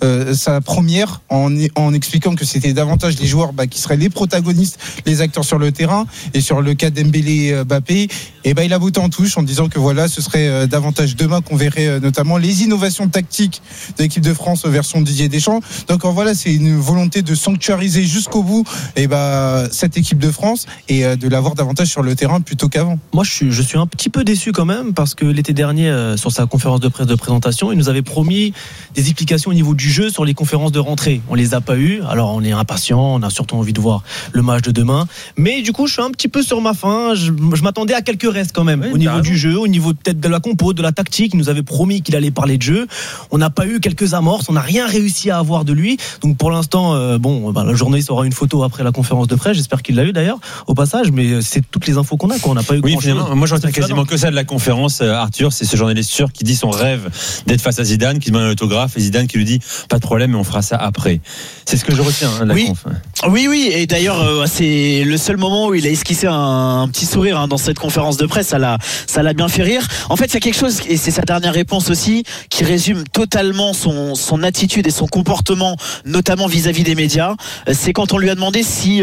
sa première en expliquant que c'était davantage les joueurs qui seraient les protagonistes, les acteurs sur le terrain. Et sur le cas Dembélé, Mbappé, il a botté en touche en disant que voilà, ce serait davantage demain qu'on verrait notamment les innovations tactiques de l'équipe de France version Didier Deschamps. Donc voilà, c'est une volonté de sanctuariser jusqu'au bout cette équipe de France et de l'avoir davantage sur le terrain plutôt qu'avant. Moi je suis un petit peu déçu quand même, parce que l'été dernier sur sa conférence de presse de présentation, il nous avait promis des explications au niveau du jeu sur les conférences de rentrée. On les a pas eues, alors on est impatient, on a surtout envie de voir le match de demain, mais du coup je suis un petit peu sur ma faim. Je m'attendais à quelques restes quand même, au niveau du jeu, au niveau peut-être de la compo, de la tactique. Il nous avait promis qu'il allait parler de jeu, on n'a pas eu quelques amorces, on n'a rien réussi à avoir de lui. Donc pour l'instant le journaliste aura une photo après la conférence de presse, j'espère qu'il l'a eu d'ailleurs au passage, mais c'est toutes les infos qu'on a, on n'a pas eu grand chose. Moi j'en retiens quasiment que ça de la conférence, Arthur. C'est ce journaliste sûr qui dit son rêve d'être face à Zidane, qui demande un autographe, et Zidane qui lui dit pas de problème, mais on fera ça après. C'est ce que je retiens de la conf. Oui, et d'ailleurs c'est le seul moment où il a esquissé un petit sourire dans cette conférence de presse. Ça l'a bien fait rire. En fait, il y a quelque chose, et c'est sa dernière réponse aussi, qui résume totalement son attitude et son comportement, notamment vis-à-vis des médias. C'est quand on lui a demandé si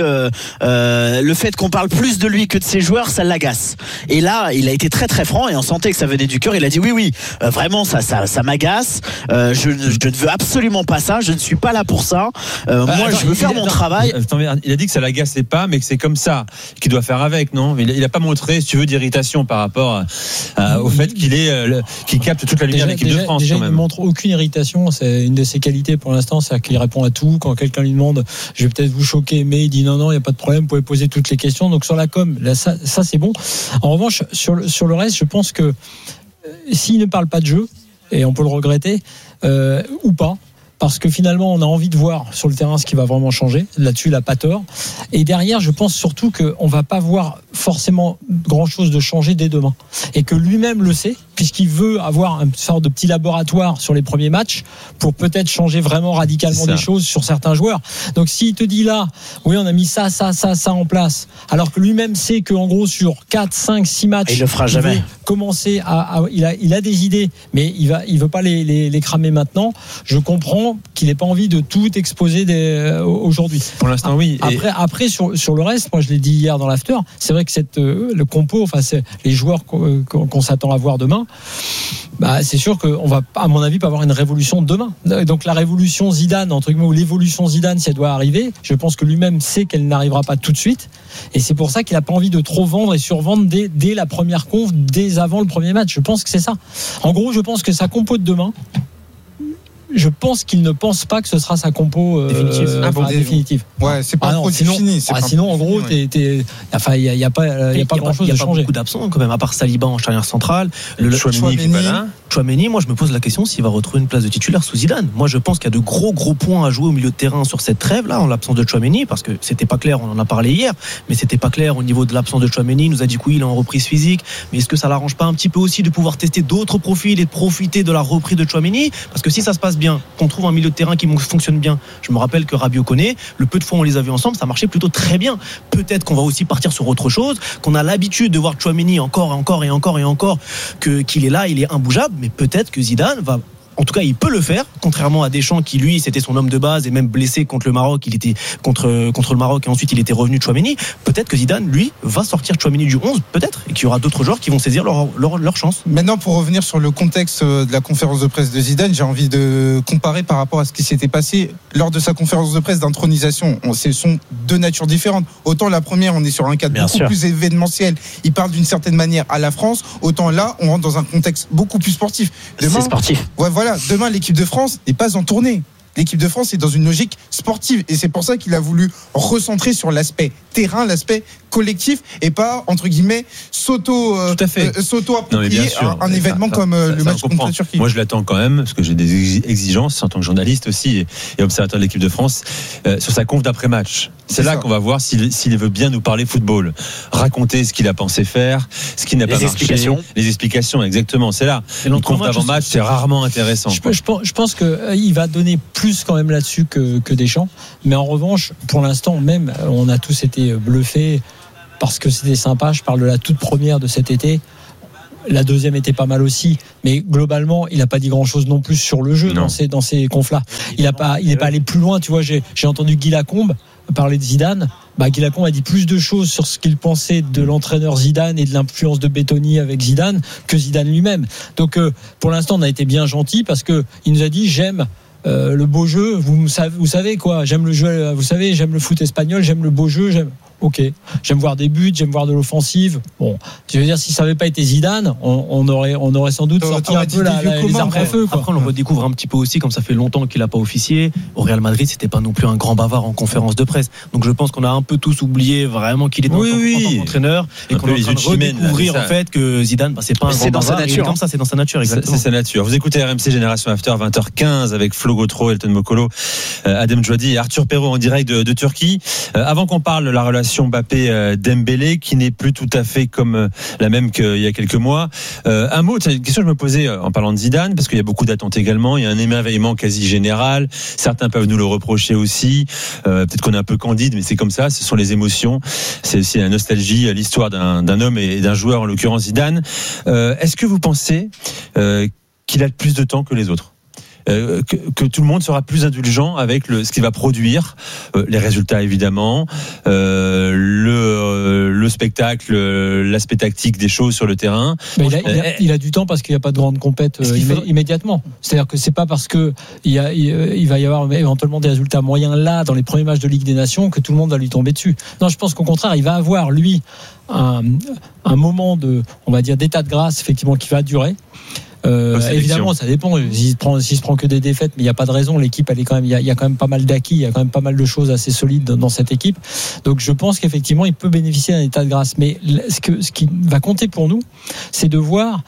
le fait qu'on parle plus de lui que de ses joueurs, ça l'agace. Et là, il a été très très franc, et on sentait que ça venait du cœur. Il a dit oui, vraiment ça m'agace. Je ne veux absolument pas ça. Je ne suis pas là pour ça. Je veux faire mon travail. Il a dit que ça l'agaçait pas, mais que c'est comme ça qu'il doit faire avec, non? Il a pas montré, si tu veux, d'irritation par rapport au fait qu'il capte toute la lumière de l'équipe de France. Déjà, quand même. il ne montre aucune irritation. C'est une de ses qualités pour l'instant, c'est-à-dire qu'il répond à tout. Quand quelqu'un lui demande, je vais peut-être vous choquer, mais il dit non, il n'y a pas de problème, vous pouvez poser toutes les questions. Donc sur la com, là, ça c'est bon. En revanche, sur le reste, je pense que s'il ne parle pas de jeu, et on peut le regretter, ou pas, parce que finalement on a envie de voir sur le terrain ce qui va vraiment changer. Là-dessus il n'a pas tort, et derrière je pense surtout qu'on ne va pas voir forcément grand chose de changer dès demain, et que lui-même le sait, puisqu'il veut avoir une sorte de petit laboratoire sur les premiers matchs pour peut-être changer vraiment radicalement des choses sur certains joueurs. Donc s'il te dit là, oui on a mis ça en place, alors que lui-même sait qu'en gros sur 4, 5, 6 matchs il le fera jamais. Commencer il a des idées, mais il veut pas les cramer maintenant. Je comprends qu'il n'ait pas envie de tout exposer aujourd'hui. Pour l'instant, oui. Après sur le reste, moi je l'ai dit hier dans l'after, c'est vrai que le compo, c'est les joueurs qu'on s'attend à voir demain, c'est sûr qu'on va, à mon avis, pas avoir une révolution demain. Donc la révolution Zidane, entre guillemets, ou l'évolution Zidane, si elle doit arriver, je pense que lui-même sait qu'elle n'arrivera pas tout de suite, et c'est pour ça qu'il n'a pas envie de trop vendre et survendre dès la première conf, dès avant le premier match. Je pense que c'est ça. En gros, je pense que sa compo de demain, je pense qu'il ne pense pas que ce sera sa compo définitive. Ouais, c'est pas fini. Sinon, en gros, il y a pas grand chose de changer. Il y a pas beaucoup d'absents quand même, à part Saliba en charnière centrale. Le Tchouaméni, moi je me pose la question s'il va retrouver une place de titulaire sous Zidane. Moi je pense qu'il y a de gros points à jouer au milieu de terrain sur cette trêve là, en l'absence de Tchouaméni, parce que c'était pas clair. On en a parlé hier, mais c'était pas clair au niveau de l'absence de Tchouaméni. Il nous a dit que oui, il est en reprise physique, mais est-ce que ça l'arrange pas un petit peu aussi de pouvoir tester d'autres profils et de profiter de la reprise de Tchouaméni? Parce que si ça se passe bien, qu'on trouve un milieu de terrain qui fonctionne bien. Je me rappelle que Rabiot connaît, le peu de fois on les a vus ensemble, ça marchait plutôt très bien. Peut-être qu'on va aussi partir sur autre chose, qu'on a l'habitude de voir Tchouaméni encore qu'il est là, il est imbougeable, mais peut-être que Zidane va... En tout cas, il peut le faire, contrairement à Deschamps qui, lui, c'était son homme de base et même blessé contre le Maroc. Il était contre le Maroc et ensuite il était revenu Tchouaméni. Peut-être que Zidane, lui, va sortir Tchouaméni du 11, peut-être, et qu'il y aura d'autres joueurs qui vont saisir leur chance. Maintenant, pour revenir sur le contexte de la conférence de presse de Zidane, j'ai envie de comparer par rapport à ce qui s'était passé lors de sa conférence de presse d'intronisation. Ce sont deux natures différentes. Autant la première, on est sur un cadre beaucoup plus événementiel. Il parle d'une certaine manière à la France. Autant là, on rentre dans un contexte beaucoup plus sportif. C'est sportif. Ouais, voilà. Demain, l'équipe de France n'est pas en tournée. L'équipe de France est dans une logique sportive, et c'est pour ça qu'il a voulu recentrer sur l'aspect terrain, l'aspect collectif, et pas entre guillemets s'auto-approprier un événement comme le match contre la Turquie. Moi je l'attends quand même, parce que j'ai des exigences en tant que journaliste aussi et observateur de l'équipe de France, sur sa conf d'après-match. C'est là qu'on va voir s'il veut bien nous parler football, raconter ce qu'il a pensé faire, ce qui n'a pas marché, les explications, exactement, c'est là. Une conf d'avant-match, c'est rarement intéressant. Je pense qu'il va donner plus quand même là-dessus que Deschamps, mais en revanche, pour l'instant même, on a tous été bluffés parce que c'était sympa. Je parle de la toute première de cet été. La deuxième était pas mal aussi, mais globalement, il n'a pas dit grand-chose non plus sur le jeu dans ces confs-là. Il n'est pas allé plus loin. Tu vois, j'ai entendu Guy Lacombe parler de Zidane. Guy Lacombe a dit plus de choses sur ce qu'il pensait de l'entraîneur Zidane et de l'influence de Bettoni avec Zidane que Zidane lui-même. Donc, pour l'instant, on a été bien gentil parce que il nous a dit j'aime le beau jeu. Vous savez quoi ? J'aime le jeu. Vous savez, j'aime le foot espagnol. J'aime le beau jeu. Ok, j'aime voir des buts, j'aime voir de l'offensive. Bon, je veux dire, si ça n'avait pas été Zidane, on aurait sans doute sorti un peu les armes à feu. Après, on le redécouvre un petit peu aussi, comme ça fait longtemps qu'il n'a pas officié. Au Real Madrid, c'était pas non plus un grand bavard en conférence de presse. Donc, je pense qu'on a un peu tous oublié vraiment qu'il est en tant qu'entraîneur et qu'on est en train de redécouvrir en fait que Zidane, c'est pas un grand bavard. C'est comme ça, c'est dans sa nature, exactement. C'est sa nature. Vous écoutez RMC Génération After, 20h15 avec Flo Gautreau, Elton Mokolo, Adem Djouadi et Arthur Perrault en direct de Turquie. Avant qu'on parle de la relation Mbappé Dembélé qui n'est plus tout à fait comme la même qu'il y a quelques mois. Un mot, c'est une question que je me posais en parlant de Zidane, parce qu'il y a beaucoup d'attentes également, il y a un émerveillement quasi général, certains peuvent nous le reprocher aussi, peut-être qu'on est un peu candide, mais c'est comme ça, ce sont les émotions, c'est aussi la nostalgie, l'histoire d'un homme et d'un joueur, en l'occurrence Zidane. Est-ce que vous pensez qu'il a plus de temps que les autres ? Que tout le monde sera plus indulgent avec ce qu'il va produire, les résultats évidemment, le spectacle, l'aspect tactique des choses sur le terrain. Il a du temps parce qu'il n'y a pas de grande compète immédiatement. C'est-à-dire que c'est pas parce que il va y avoir éventuellement des résultats moyens là dans les premiers matchs de Ligue des Nations que tout le monde va lui tomber dessus. Non, je pense qu'au contraire, il va avoir lui un moment on va dire d'état de grâce effectivement qui va durer. Évidemment, ça dépend. S'il se prend que des défaites, mais il n'y a pas de raison. L'équipe, elle est quand même, il y a quand même pas mal d'acquis, il y a quand même pas mal de choses assez solides dans cette équipe. Donc, je pense qu'effectivement, il peut bénéficier d'un état de grâce. Mais ce qui va compter pour nous, c'est de voir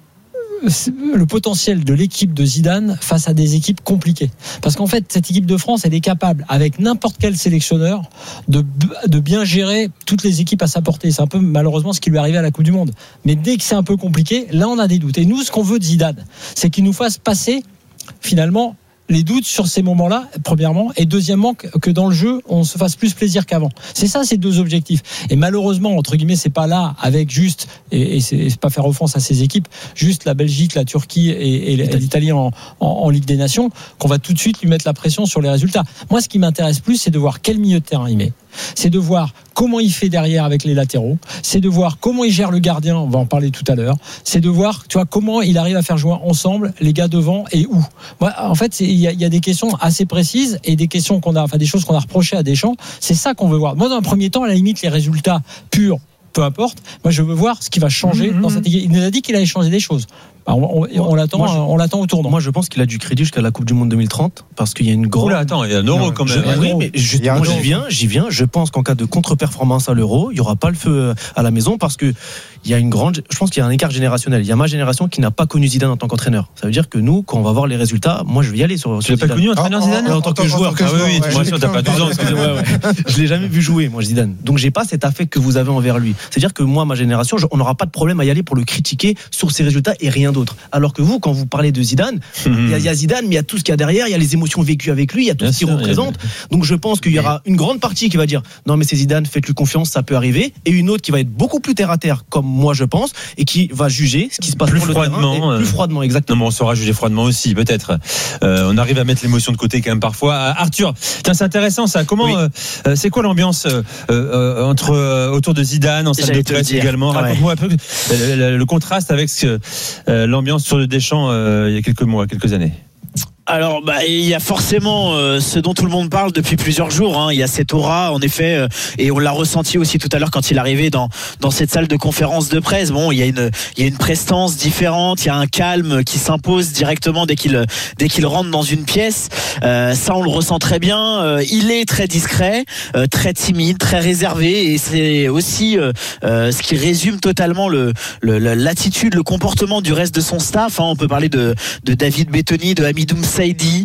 le potentiel de l'équipe de Zidane face à des équipes compliquées. Parce qu'en fait, cette équipe de France, elle est capable, avec n'importe quel sélectionneur, de bien gérer toutes les équipes à sa portée. C'est un peu malheureusement ce qui lui est arrivé à la Coupe du Monde. Mais dès que c'est un peu compliqué, là on a des doutes. Et nous, ce qu'on veut de Zidane, c'est qu'il nous fasse passer finalement les doutes sur ces moments-là, premièrement, et deuxièmement, que dans le jeu, on se fasse plus plaisir qu'avant. C'est ça, ces deux objectifs. Et malheureusement, entre guillemets, c'est pas là, avec juste, et c'est pas faire offense à ces équipes, juste la Belgique, la Turquie et l'Italie en Ligue des Nations, qu'on va tout de suite lui mettre la pression sur les résultats. Moi, ce qui m'intéresse plus, c'est de voir quel milieu de terrain il met. C'est de voir comment il fait derrière avec les latéraux, c'est de voir comment il gère le gardien, on va en parler tout à l'heure, c'est de voir comment il arrive à faire jouer ensemble les gars devant et où. Moi, en fait, il y a des questions assez précises et des questions des choses qu'on a reprochées à Deschamps, c'est ça qu'on veut voir. Moi, dans un premier temps, à la limite, les résultats purs, peu importe, moi je veux voir ce qui va changer dans cette équipe. Il nous a dit qu'il allait changer des choses. On l'attend au tournant. Moi, je pense qu'il a du crédit jusqu'à la Coupe du Monde 2030 parce qu'il y a une grosse. Attends, il y a un euro quand même. Oui, mais justement, j'y viens. Je pense qu'en cas de contre-performance à l'euro, il n'y aura pas le feu à la maison parce que je pense qu'il y a un écart générationnel. Il y a ma génération qui n'a pas connu Zidane en tant qu'entraîneur. Ça veut dire que nous, quand on va voir les résultats, moi, je vais y aller sur. Tu l'as pas connu entraîneur Zidane en tant que joueur. Oui, tu n'as pas 12 ans. Je l'ai jamais vu jouer, moi, Zidane. Donc, j'ai pas cet affect que vous avez envers lui. C'est-à-dire que moi, ma génération, on n'aura pas de problème à y aller pour le critiquer sur ses résultats et rien d'autre. Alors que vous, quand vous parlez de Zidane, il y a Zidane, mais il y a tout ce qu'il y a derrière, il y a les émotions vécues avec lui, il y a tout ce qu'il représente. Donc je pense qu'il y aura une grande partie qui va dire non mais c'est Zidane, faites-lui confiance, ça peut arriver, et une autre qui va être beaucoup plus terre à terre, comme moi je pense, et qui va juger ce qui se passe plus sur le terrain, plus froidement, exactement. Non, mais on saura juger froidement aussi, peut-être. On arrive à mettre l'émotion de côté quand même parfois. Arthur, tiens, c'est intéressant ça. Comment, c'est quoi l'ambiance autour de Zidane en salle de presse également? Raconte-moi un peu le contraste avec l'ambiance sur le Deschamps il y a quelques années. Alors, il y a forcément ce dont tout le monde parle depuis plusieurs jours. Il y a cette aura, en effet, et on l'a ressenti aussi tout à l'heure quand il arrivait dans cette salle de conférence de presse. Bon, il y a une prestance différente, il y a un calme qui s'impose directement dès qu'il rentre dans une pièce. Ça, on le ressent très bien. Il est très discret, très timide, très réservé, et c'est aussi ce qui résume totalement l'attitude, le comportement du reste de son staff. On peut parler de David Bettoni, de Hamidou Moussa, Saidi,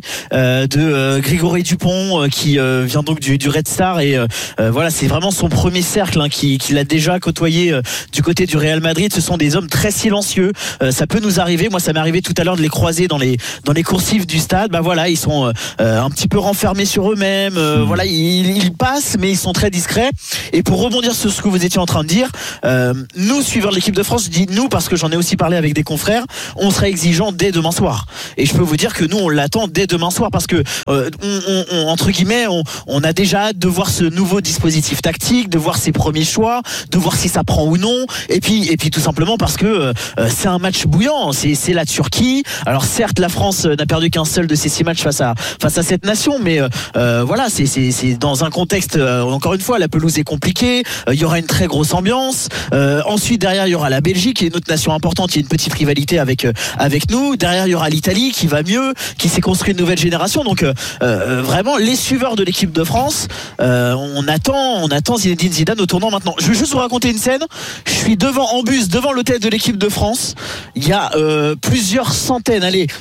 de Grégory Dupont qui vient donc du Red Star et voilà, c'est vraiment son premier cercle qu'il a déjà côtoyé du côté du Real Madrid. Ce sont des hommes très silencieux. Ça peut nous arriver. Moi, ça m'est arrivé tout à l'heure de les croiser dans les coursives du stade. Bah voilà, ils sont un petit peu renfermés sur eux-mêmes. Voilà, ils passent, mais ils sont très discrets. Et pour rebondir sur ce que vous étiez en train de dire, nous, suiveurs de l'équipe de France, je dis nous parce que j'en ai aussi parlé avec des confrères, on sera exigeant dès demain soir. Et je peux vous dire que nous, on l'attend dès demain soir parce que entre guillemets, on a déjà hâte de voir ce nouveau dispositif tactique, de voir ses premiers choix, de voir si ça prend ou non. Et puis tout simplement parce que c'est un match bouillant. C'est la Turquie. Alors certes, la France n'a perdu qu'un seul de ses 6 matchs face à cette nation, mais voilà, c'est dans un contexte. Encore une fois, la pelouse est compliquée. Il y aura une très grosse ambiance. Ensuite, derrière, il y aura la Belgique, qui est une autre nation importante. Il y a une petite rivalité avec nous. Derrière, il y aura l'Italie qui va mieux, qui s'est construit une nouvelle génération. Donc vraiment, les suiveurs de l'équipe de France, on attend Zinedine Zidane au tournant maintenant. Je vais juste vous raconter une scène. Je suis en bus devant l'hôtel de l'équipe de France. Il y a plusieurs centaines,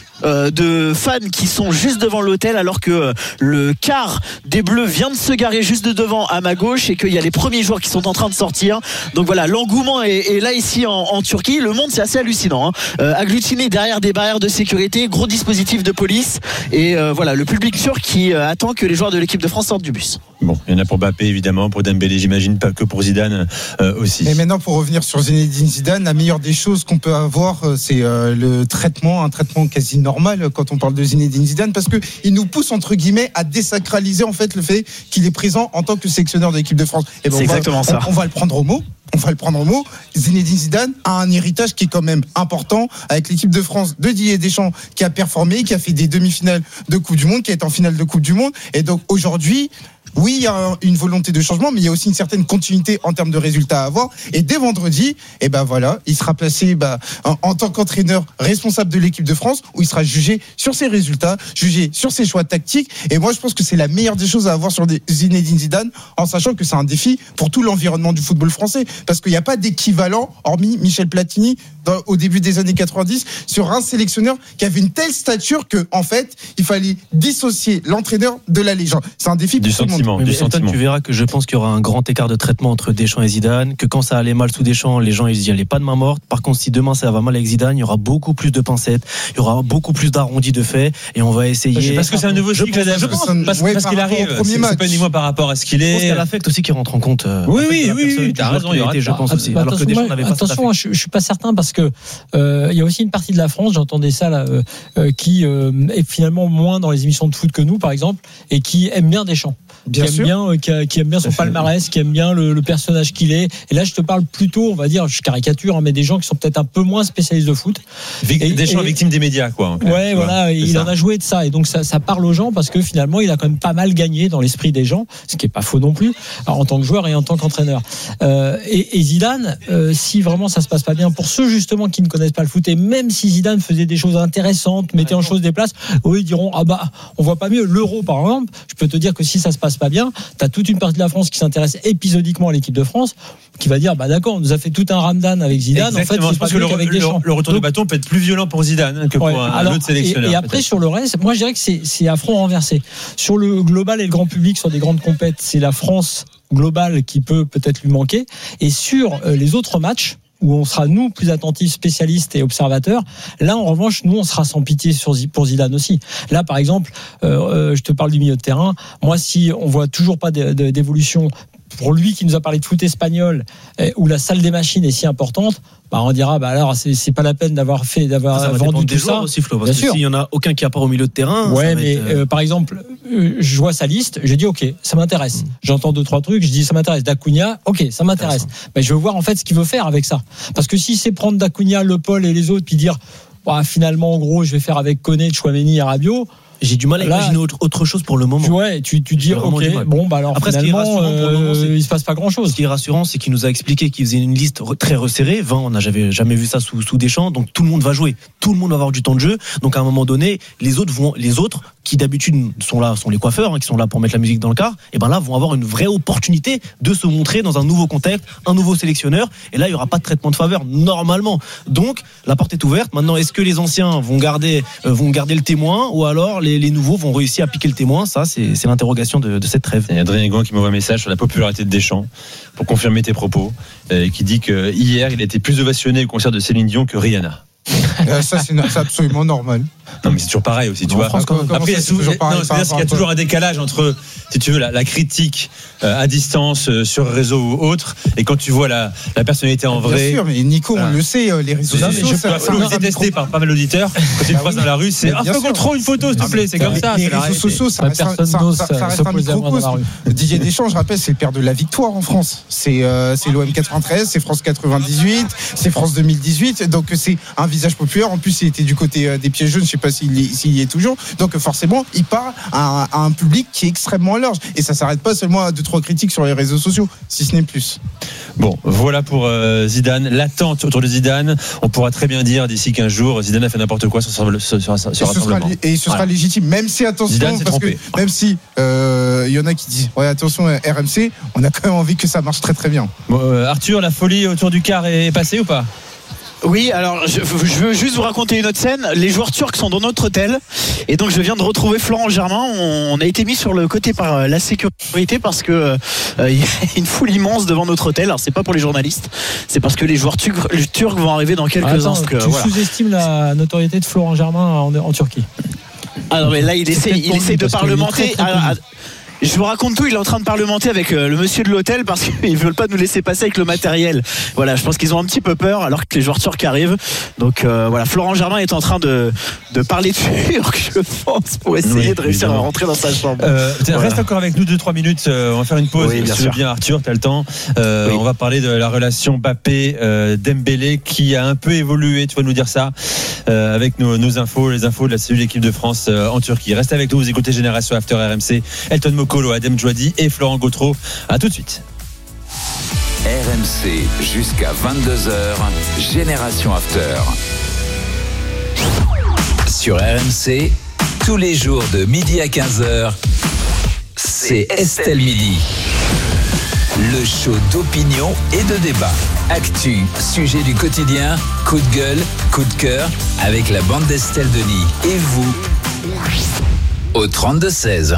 de fans qui sont juste devant l'hôtel alors que le quart des Bleus vient de se garer juste devant à ma gauche et qu'il y a les premiers joueurs qui sont en train de sortir. Donc voilà, l'engouement est là ici en Turquie. Le monde, c'est assez hallucinant, agglutiné derrière des barrières de sécurité, gros dispositif de police et voilà, le public turc qui attend que les joueurs de l'équipe de France sortent du bus. Bon, il y en a pour Mbappé évidemment, pour Dembélé j'imagine, pas que pour Zidane aussi. Et maintenant, pour revenir sur Zinedine Zidane, la meilleure des choses qu'on peut avoir, c'est un traitement quasi normal quand on parle de Zinedine Zidane, parce que il nous pousse entre guillemets à désacraliser en fait le fait qu'il est présent en tant que sélectionneur de l'équipe de France. Et ben, c'est exactement ça. On va le prendre au mot. Zinedine Zidane a un héritage qui est quand même important avec l'équipe de France de Didier Deschamps qui a performé, qui a fait des demi-finales de Coupe du Monde, qui est en finale de Coupe du Monde. Et donc aujourd'hui, oui, il y a une volonté de changement, mais il y a aussi une certaine continuité en termes de résultats à avoir. Et dès vendredi, voilà, il sera placé en tant qu'entraîneur responsable de l'équipe de France, où il sera jugé sur ses résultats, jugé sur ses choix tactiques. Et moi, je pense que c'est la meilleure des choses à avoir sur Zinedine Zidane, en sachant que c'est un défi pour tout l'environnement du football français, parce qu'il n'y a pas d'équivalent, hormis Michel Platini, au début des années 90, sur un sélectionneur qui avait une telle stature que, en fait, il fallait dissocier l'entraîneur de la légende. C'est un défi pour tout le monde. Antoine, tu verras que je pense qu'il y aura un grand écart de traitement entre Deschamps et Zidane, que quand ça allait mal sous Deschamps, les gens ils y allaient pas de main morte. Par contre, si demain ça va mal avec Zidane, il y aura beaucoup plus de pincettes, il y aura beaucoup plus d'arrondis de faits, et on va essayer. Parce que c'est un nouveau cycle, je pense, parce qu'il arrive. C'est pas uniquement par rapport à ce qu'il est. Je pense qu'il y a l'affect aussi qui rentre en compte. Oui, t'as raison, il y aura. Je pense aussi. Alors que Deschamps n'avait pas. Attention, je suis pas certain parce que il y a aussi une partie de la France, j'entendais ça là, qui est finalement moins dans les émissions de foot que nous, par exemple, et qui aime bien Deschamps. Qui aime bien son palmarès, qui aime bien le personnage qu'il est. Et là, je te parle plutôt, on va dire, je caricature, mais des gens qui sont peut-être un peu moins spécialistes de foot. Deschamps victime des médias, quoi. Ouais, voilà, il en a joué de ça. Et donc, ça parle aux gens parce que finalement, il a quand même pas mal gagné dans l'esprit des gens, ce qui est pas faux non plus, alors, en tant que joueur et en tant qu'entraîneur. Et Zidane, si vraiment ça se passe pas bien, pour ceux justement qui ne connaissent pas le foot, et même si Zidane faisait des choses intéressantes, mettait en chose des places, eux, ils diront, on voit pas mieux. L'Euro, par exemple, je peux te dire que si ça se passe pas bien, t'as toute une partie de la France qui s'intéresse épisodiquement à l'équipe de France, qui va dire d'accord, on nous a fait tout un Ramadan avec Zidane. Exactement. En fait, je pense que le retour du bâton peut être plus violent pour Zidane que pour un autre sélectionneur. Et après, sur le reste, moi je dirais que c'est à front renversé. Sur le global et le grand public, sur des grandes compètes, c'est la France globale qui peut peut-être lui manquer. Et sur les autres matchs, où on sera nous plus attentifs, spécialistes et observateurs. Là, en revanche, nous, on sera sans pitié pour Zidane aussi. Là, par exemple, je te parle du milieu de terrain. Moi, si on voit toujours pas d'évolution pour lui qui nous a parlé de foot espagnol, où la salle des machines est si importante, on dira alors c'est pas la peine d'avoir vendu tout ça aussi, Flo, parce que s'il y en a aucun qui apparaît au milieu de terrain. Ouais, mais par exemple, je vois sa liste, j'ai dit ok, ça m'intéresse. J'entends 2-3 trucs, je dis ça m'intéresse. D'Acuna, ok, ça m'intéresse. Mais je veux voir en fait ce qu'il veut faire avec ça. Parce que si c'est prendre d'Acuna, Le Paul et les autres, puis dire finalement en gros je vais faire avec Koné, Tchouaméni et Rabiot. J'ai du mal à imaginer autre chose pour le moment. Ouais, tu dis ok, bon bah alors après, finalement, il se passe pas grand chose. Ce qui est rassurant, c'est qu'il nous a expliqué qu'il faisait une liste très resserrée. 20, on n'a jamais vu ça sous Deschamps. Donc tout le monde va jouer, tout le monde va avoir du temps de jeu. Donc à un moment donné, les autres qui d'habitude sont les coiffeurs, qui sont là pour mettre la musique dans le car, et ben là vont avoir une vraie opportunité de se montrer dans un nouveau contexte, un nouveau sélectionneur. Et là, il y aura pas de traitement de faveur normalement. Donc la porte est ouverte. Maintenant, est-ce que les anciens vont garder le témoin, ou alors les nouveaux vont réussir à piquer le témoin? Ça, c'est l'interrogation de cette trêve. Il y a Adrien Gouin qui m'envoie un message sur la popularité de Deschamps pour confirmer tes propos, qui dit que hier il a été plus ovationné au concert de Céline Dion que Rihanna. Ça, c'est absolument normal. Non, mais c'est toujours pareil aussi, tu vois. Après, il y a toujours un décalage entre, si tu veux, la critique à distance sur réseau ou autre, et quand tu vois la personnalité en vrai. Bien sûr, mais Nico, on le sait, les réseaux sociaux. Flo est détesté par pas mal d'auditeurs. Quand tu le croises dans la rue, c'est faut qu'on trouve une photo, s'il te plaît. C'est comme ça. Les réseaux sociaux, ça reste un microcosme. Didier Deschamps, je rappelle, c'est le père de la victoire en France. C'est l'OM 93, c'est France 98, c'est France 2018. Donc c'est un visage populaire. En plus, il était du côté des pieds jaunes. Je sais pas s'il y est toujours. Donc forcément, il parle à un public qui est extrêmement large. Et ça s'arrête pas seulement à 2-3 critiques sur les réseaux sociaux, si ce n'est plus. Bon, voilà pour Zidane. L'attente autour de Zidane, on pourra très bien dire d'ici 15 jours, Zidane a fait n'importe quoi sur rassemblement. Et ce sera légitime, même si, attention, Zidane parce que même si il y en a qui disent ouais, attention, RMC, on a quand même envie que ça marche très très bien. Bon, Arthur, la folie autour du car est passée ou pas? Oui, alors je veux juste vous raconter une autre scène. Les joueurs turcs sont dans notre hôtel, et donc je viens de retrouver Florent Germain. On a été mis sur le côté par la sécurité parce que il y a une foule immense devant notre hôtel. Alors c'est pas pour les journalistes, c'est parce que les joueurs turcs vont arriver dans quelques instants. Tu sous-estimes la notoriété de Florent Germain en Turquie. Alors mais là il essaie de parlementer. Je vous raconte tout, il est en train de parlementer avec le monsieur de l'hôtel parce qu'ils ne veulent pas nous laisser passer avec le matériel. Voilà, je pense qu'ils ont un petit peu peur alors que les joueurs turcs arrivent. Donc voilà, Florent Germain est en train de parler turc, je pense, pour essayer de réussir à rentrer dans sa chambre. Reste encore avec nous 2-3 minutes, on va faire une pause. Bien sûr. Bien Arthur, tu as le temps. On va parler de la relation Mbappé-Dembélé qui a un peu évolué, tu vas nous dire ça, avec nos infos, les infos de la cellule équipe de France en Turquie. Reste avec nous, vous écoutez Génération After RMC, Elton Mokolo, Adem Djouadi et Florent Gautreau. À tout de suite. RMC jusqu'à 22h, Génération After. Sur RMC, tous les jours de midi à 15h, c'est Estelle Midi. Le show d'opinion et de débat. Actu, sujet du quotidien, coup de gueule, coup de cœur, avec la bande d'Estelle Denis. Et vous, au 32-16.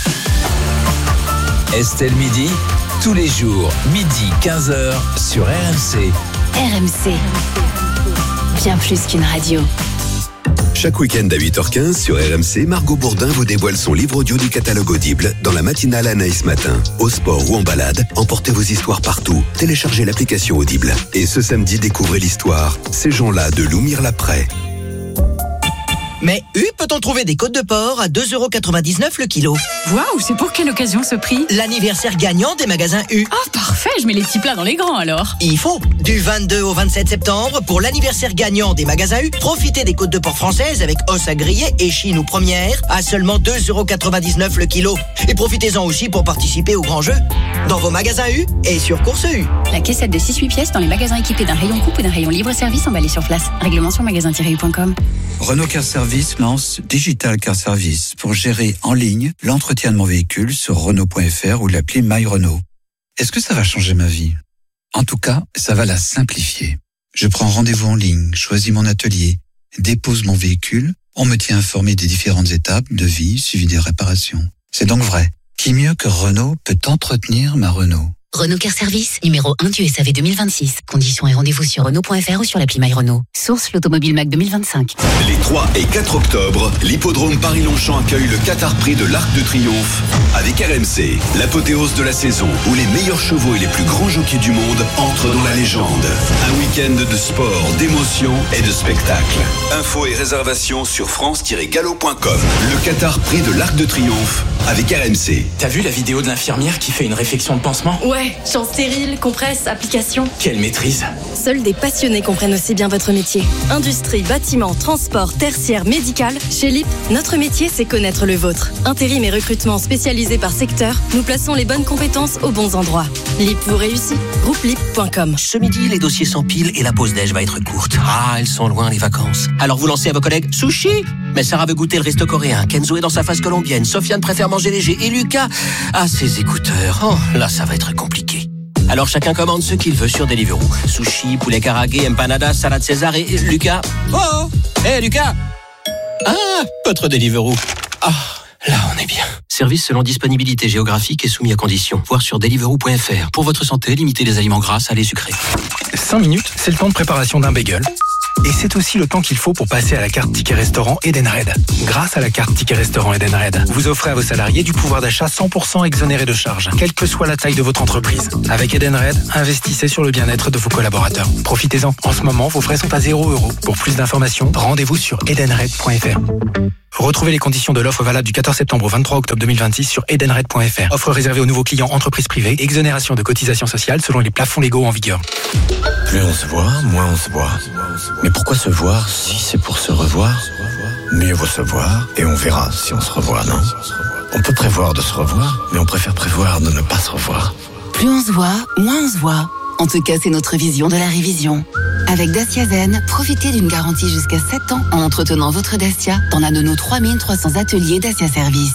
Estelle Midi, tous les jours, midi 15h sur RMC. RMC, bien plus qu'une radio. Chaque week-end à 8h15 sur RMC, Margot Bourdin vous dévoile son livre audio du catalogue Audible dans la matinale Anaïs Matin. Au sport ou en balade, emportez vos histoires partout. Téléchargez l'application Audible. Et ce samedi, découvrez l'histoire Ces gens-là de Loumir Laprès. Mais peut-on trouver des côtes de porc à 2,99€ le kilo? Waouh, c'est pour quelle occasion ce prix? L'anniversaire gagnant des magasins U. Oh, parfait, je mets les petits plats dans les grands alors. Il faut. Du 22 au 27 septembre, pour l'anniversaire gagnant des magasins U, profitez des côtes de porc françaises avec os à griller et chine ou première à seulement 2,99€ le kilo. Et profitez-en aussi pour participer au grand jeu dans vos magasins U et sur Course U. La caissette de 6-8 pièces dans les magasins équipés d'un rayon coupe ou d'un rayon libre-service emballé sur place. Règlement sur magasin-u.com. Renault Car Service lance Digital Car Service pour gérer en ligne l'entretien de mon véhicule sur Renault.fr ou l'appli My Renault. Est-ce que ça va changer ma vie? En tout cas, ça va la simplifier. Je prends rendez-vous en ligne, choisis mon atelier, dépose mon véhicule, on me tient informé des différentes étapes de vie suivi des réparations. C'est donc vrai. Qui mieux que Renault peut entretenir ma Renault? Renault Car Service, numéro 1 du SAV 2026. Conditions et rendez-vous sur Renault.fr ou sur l'appli My Renault. Source l'Automobile Mac 2025. Les 3 et 4 octobre, l'hippodrome Paris-Longchamp accueille le Qatar Prix de l'Arc de Triomphe avec RMC, l'apothéose de la saison où les meilleurs chevaux et les plus grands jockeys du monde entrent dans la légende. Un week-end de sport, d'émotion et de spectacle. Infos et réservations sur france-galop.com. Le Qatar Prix de l'Arc de Triomphe avec RMC. T'as vu la vidéo de l'infirmière qui fait une réflexion de pansement ? Ouais, chant stérile, compresse, application. Quelle maîtrise ! Seuls des passionnés comprennent aussi bien votre métier. Industrie, bâtiment, transport, tertiaire, médical. Chez LIP, notre métier, c'est connaître le vôtre. Intérim et recrutement spécialisés par secteur, nous plaçons les bonnes compétences aux bons endroits. LIP vous réussit. Groupe LIP.com. Ce midi, les dossiers s'empilent et la pause déj va être courte. Ah, elles sont loin les vacances. Alors vous lancez à vos collègues sushi. Mais Sarah veut goûter le resto coréen. Kenzo est dans sa phase colombienne. Sofiane préfère manger léger. Et Lucas a ses écouteurs. Oh, là, ça va être compliqué. Alors chacun commande ce qu'il veut sur Deliveroo. Sushi, poulet karagué, empanadas, salade César et Lucas. Oh, hé Lucas. Ah, votre Deliveroo. Ah, là on est bien. Service selon disponibilité géographique et soumis à conditions. Voir sur deliveroo.fr. Pour votre santé, limitez les aliments gras, salés, sucrés. 5 minutes, c'est le temps de préparation d'un bagel. Et c'est aussi le temps qu'il faut pour passer à la carte Ticket Restaurant Edenred. Grâce à la carte Ticket Restaurant Edenred, vous offrez à vos salariés du pouvoir d'achat 100% exonéré de charges, quelle que soit la taille de votre entreprise. Avec Edenred, investissez sur le bien-être de vos collaborateurs. Profitez-en. En ce moment, vos frais sont à 0 €. Pour plus d'informations, rendez-vous sur edenred.fr. Retrouvez les conditions de l'offre valable du 14 septembre au 23 octobre 2026 sur edenred.fr. Offre réservée aux nouveaux clients entreprises privées. Exonération de cotisations sociales selon les plafonds légaux en vigueur. Plus on se voit, moins on se voit. Mais pourquoi se voir si c'est pour se revoir ? Mieux vaut se voir et on verra si on se revoit, non ? On peut prévoir de se revoir, mais on préfère prévoir de ne pas se revoir. Plus on se voit, moins on se voit. En tout cas, c'est notre vision de la révision. Avec Dacia Zen, profitez d'une garantie jusqu'à 7 ans en entretenant votre Dacia dans l'un de nos 3300 ateliers Dacia Service.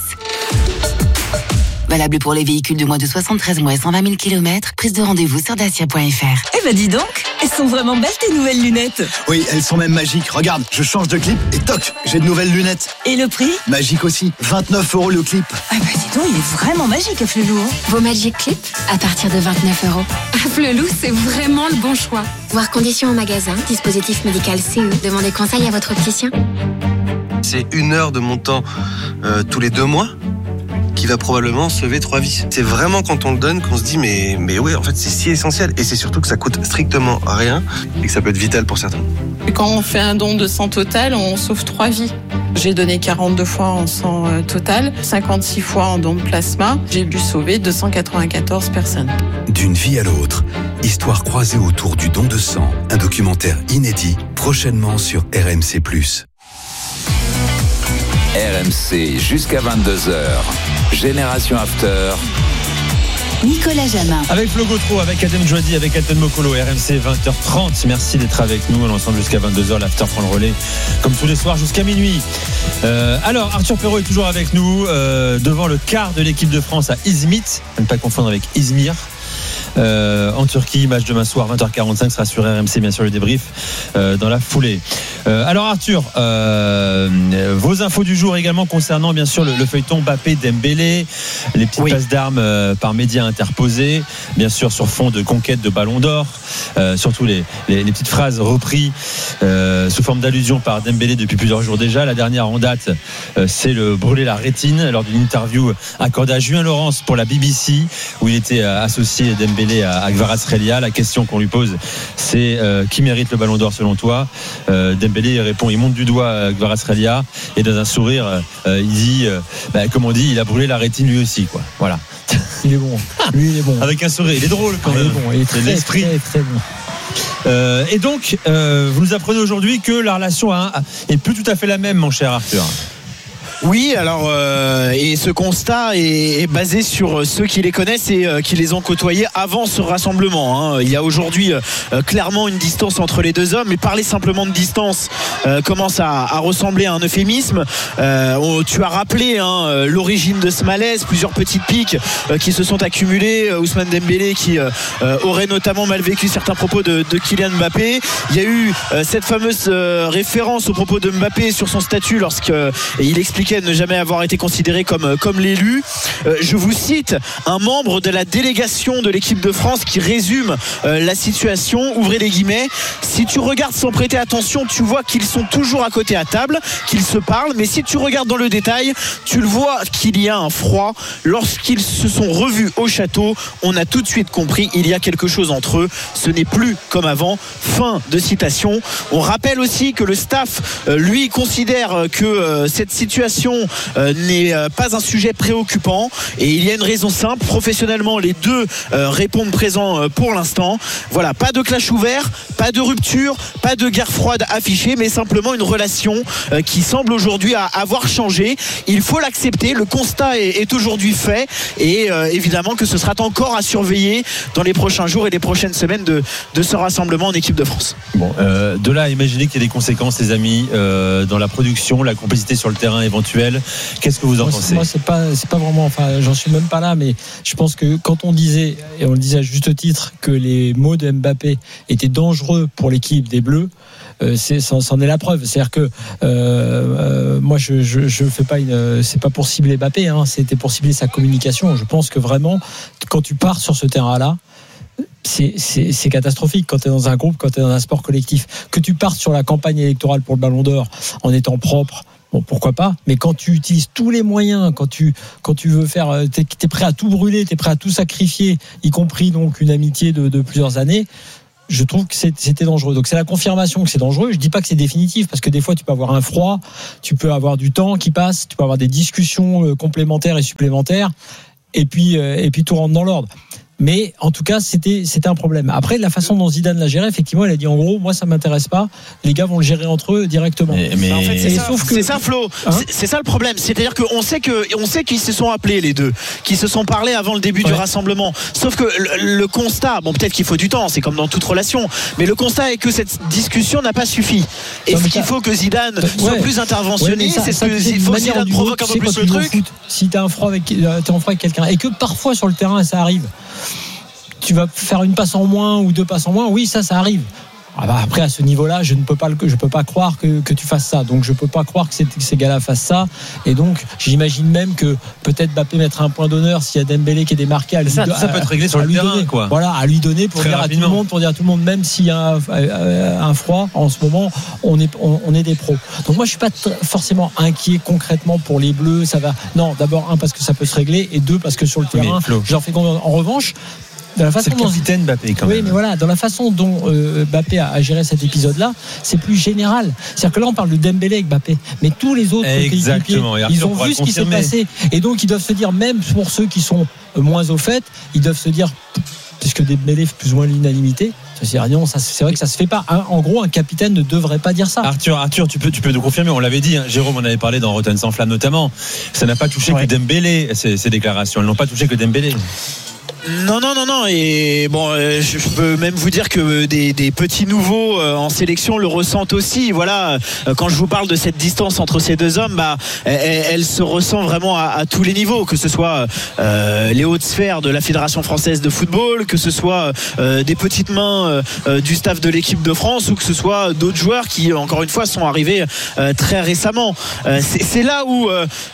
Valable pour les véhicules de moins de 73 mois et 120 000 km. Prise de rendez-vous sur dacia.fr. Eh ben dis donc, elles sont vraiment belles tes nouvelles lunettes. Oui, elles sont même magiques. Regarde, je change de clip et toc, j'ai de nouvelles lunettes. Et le prix ? Magique aussi, 29 € le clip. Ah bah dis donc, il est vraiment magique Afflelou. Vos Magic Clips à partir de 29 €. Afflelou, c'est vraiment le bon choix. Voir conditions au magasin, dispositif médical CE. Demandez conseil à votre opticien. C'est 1 heure de mon temps tous les 2 mois qui va probablement sauver 3 vies. C'est vraiment quand on le donne qu'on se dit mais oui, en fait c'est si essentiel et c'est surtout que ça coûte strictement rien et que ça peut être vital pour certains. Quand on fait un don de sang total, on sauve 3 vies. J'ai donné 42 fois en sang total, 56 fois en don de plasma. J'ai dû sauver 294 personnes. D'une vie à l'autre, histoire croisée autour du don de sang, un documentaire inédit, prochainement sur RMC+. RMC jusqu'à 22h. Génération After. Nicolas Jamin. Avec Flo Gautreau, avec Adem Djouadi, avec Alton Mokolo, RMC 20h30. Merci d'être avec nous. On est ensemble jusqu'à 22h. L'After prend le relais comme tous les soirs jusqu'à minuit. Alors, Arthur Perrault est toujours avec nous devant le quart de l'équipe de France à Izmit. À ne pas confondre avec Izmir. En Turquie, match demain soir 20h45 sera sur RMC, bien sûr le débrief dans la foulée. Alors Arthur, vos infos du jour également concernant bien sûr le feuilleton Mbappé-Dembélé, les petites passes d'armes par médias interposés, bien sûr sur fond de conquête de Ballon d'Or, surtout les petites phrases reprises sous forme d'allusion par Dembélé depuis plusieurs jours déjà. La dernière en date, c'est le brûler la rétine lors d'une interview accordée à Julien Laurence pour la BBC où il était associé Dembélé à Kvaratskhelia. La question qu'on lui pose, c'est qui mérite le Ballon d'Or selon toi? Dembélé répond, il monte du doigt Kvaratskhelia et dans un sourire, il dit, comme on dit, il a brûlé la rétine lui aussi, quoi. Voilà. Il est bon. Lui, il est bon. Avec un sourire, il est drôle quand même. Il est bon. Il est très, l'esprit. Très bon. Et donc, vous nous apprenez aujourd'hui que la relation est plus tout à fait la même, mon cher Arthur. Oui, alors et ce constat est basé sur ceux qui les connaissent et qui les ont côtoyés avant ce rassemblement. Il y a aujourd'hui clairement une distance entre les deux hommes, mais parler simplement de distance commence à ressembler à un euphémisme. Tu as rappelé l'origine de ce malaise, plusieurs petites piques qui se sont accumulées. Ousmane Dembélé qui aurait notamment mal vécu certains propos de Kylian Mbappé. Il y a eu cette fameuse référence aux propos de Mbappé sur son statut lorsqu'il expliquait ne jamais avoir été considéré comme l'élu. Je vous cite un membre de la délégation de l'équipe de France qui résume la situation, ouvrez les guillemets: si tu regardes sans prêter attention, tu vois qu'ils sont toujours à côté à table, qu'ils se parlent, mais si tu regardes dans le détail, tu le vois qu'il y a un froid. Lorsqu'ils se sont revus au château, on a tout de suite compris, il y a quelque chose entre eux, ce n'est plus comme avant. Fin de citation. On rappelle aussi que le staff lui considère que cette situation relation n'est pas un sujet préoccupant, et il y a une raison simple. Professionnellement, les deux répondent présents pour l'instant. Voilà, pas de clash ouvert, pas de rupture, pas de guerre froide affichée, mais simplement une relation qui semble aujourd'hui avoir changé. Il faut l'accepter, le constat est aujourd'hui fait, et évidemment que ce sera encore à surveiller dans les prochains jours et les prochaines semaines de ce rassemblement en équipe de France. Bon, de là à imaginer qu'il y a des conséquences, les amis, dans la production, la complicité sur le terrain éventuelle. Qu'est-ce que vous en pensez? Moi, c'est pas vraiment, enfin, j'en suis même pas là, mais je pense que quand on disait, et on le disait à juste titre, que les mots de Mbappé étaient dangereux pour l'équipe des Bleus, c'en est la preuve. C'est-à-dire que moi, je fais pas c'est pas pour cibler Mbappé, hein, c'était pour cibler sa communication. Je pense que vraiment, quand tu pars sur ce terrain-là, c'est catastrophique quand tu es dans un groupe, quand tu es dans un sport collectif. Que tu partes sur la campagne électorale pour le Ballon d'Or en étant propre, bon, pourquoi pas, mais quand tu utilises tous les moyens, quand tu veux faire, t'es prêt à tout brûler, t'es prêt à tout sacrifier, y compris donc une amitié de plusieurs années, je trouve que c'était dangereux. Donc c'est la confirmation que c'est dangereux. Je dis pas que c'est définitif, parce que des fois tu peux avoir un froid, tu peux avoir du temps qui passe, tu peux avoir des discussions complémentaires et supplémentaires, et puis tout rentre dans l'ordre. Mais en tout cas, c'était un problème. Après, la façon dont Zidane l'a géré, effectivement, il a dit en gros, moi ça m'intéresse pas. Les gars vont le gérer entre eux directement. Mais en fait, c'est ça, Flo. Hein, c'est ça le problème. C'est-à-dire qu'on sait qu'ils se sont appelés les deux, qu'ils se sont parlé avant le début du rassemblement. Sauf que le constat, bon, peut-être qu'il faut du temps, c'est comme dans toute relation, mais le constat est que cette discussion n'a pas suffi. Et ce qu'il faut que Zidane soit plus interventionniste, c'est qu'il faut que Zidane provoque un peu plus le truc. Si t'es en froid avec quelqu'un, et que parfois sur le terrain ça arrive, tu vas faire une passe en moins ou deux passes en moins, oui, ça arrive. Après, à ce niveau-là, je peux pas croire que tu fasses ça. Donc je peux pas croire que ces gars-là fassent ça. Et donc j'imagine même que peut-être Mbappé mettra un point d'honneur s'il y a Dembélé qui est démarqué. Ça peut être réglé sur le terrain, quoi. Voilà, à lui donner pour dire à tout le monde, même s'il y a un froid en ce moment, on est des pros. Donc moi je suis pas forcément inquiet concrètement pour les Bleus. Ça va. Non, d'abord parce que ça peut se régler, et deux parce que sur le terrain, j'en fais confiance. En revanche, c'est le capitaine Mbappé quand même. Oui, mais voilà, dans la façon dont Mbappé a géré cet épisode-là, c'est plus général. C'est-à-dire que là, on parle de Dembélé avec Mbappé, mais tous les autres coéquipiers, ils ont vu ce qui s'est passé, et donc ils doivent se dire, même pour ceux qui sont moins au fait, ils doivent se dire, puisque Dembélé fait plus ou moins l'unanimité, c'est vrai que ça se fait pas. En gros, un capitaine ne devrait pas dire ça. Arthur, tu peux nous confirmer, on l'avait dit, hein, Jérôme en avait parlé dans Rotten sans flamme notamment, ça n'a pas touché que Dembélé, ces déclarations, elles n'ont pas touché que Dembélé. Non, et bon, je peux même vous dire que des petits nouveaux en sélection le ressentent aussi. Voilà, quand je vous parle de cette distance entre ces deux hommes, elle se ressent vraiment à tous les niveaux, que ce soit les hautes sphères de la Fédération française de football, que ce soit des petites mains du staff de l'équipe de France, ou que ce soit d'autres joueurs qui, encore une fois, sont arrivés très récemment. C'est là où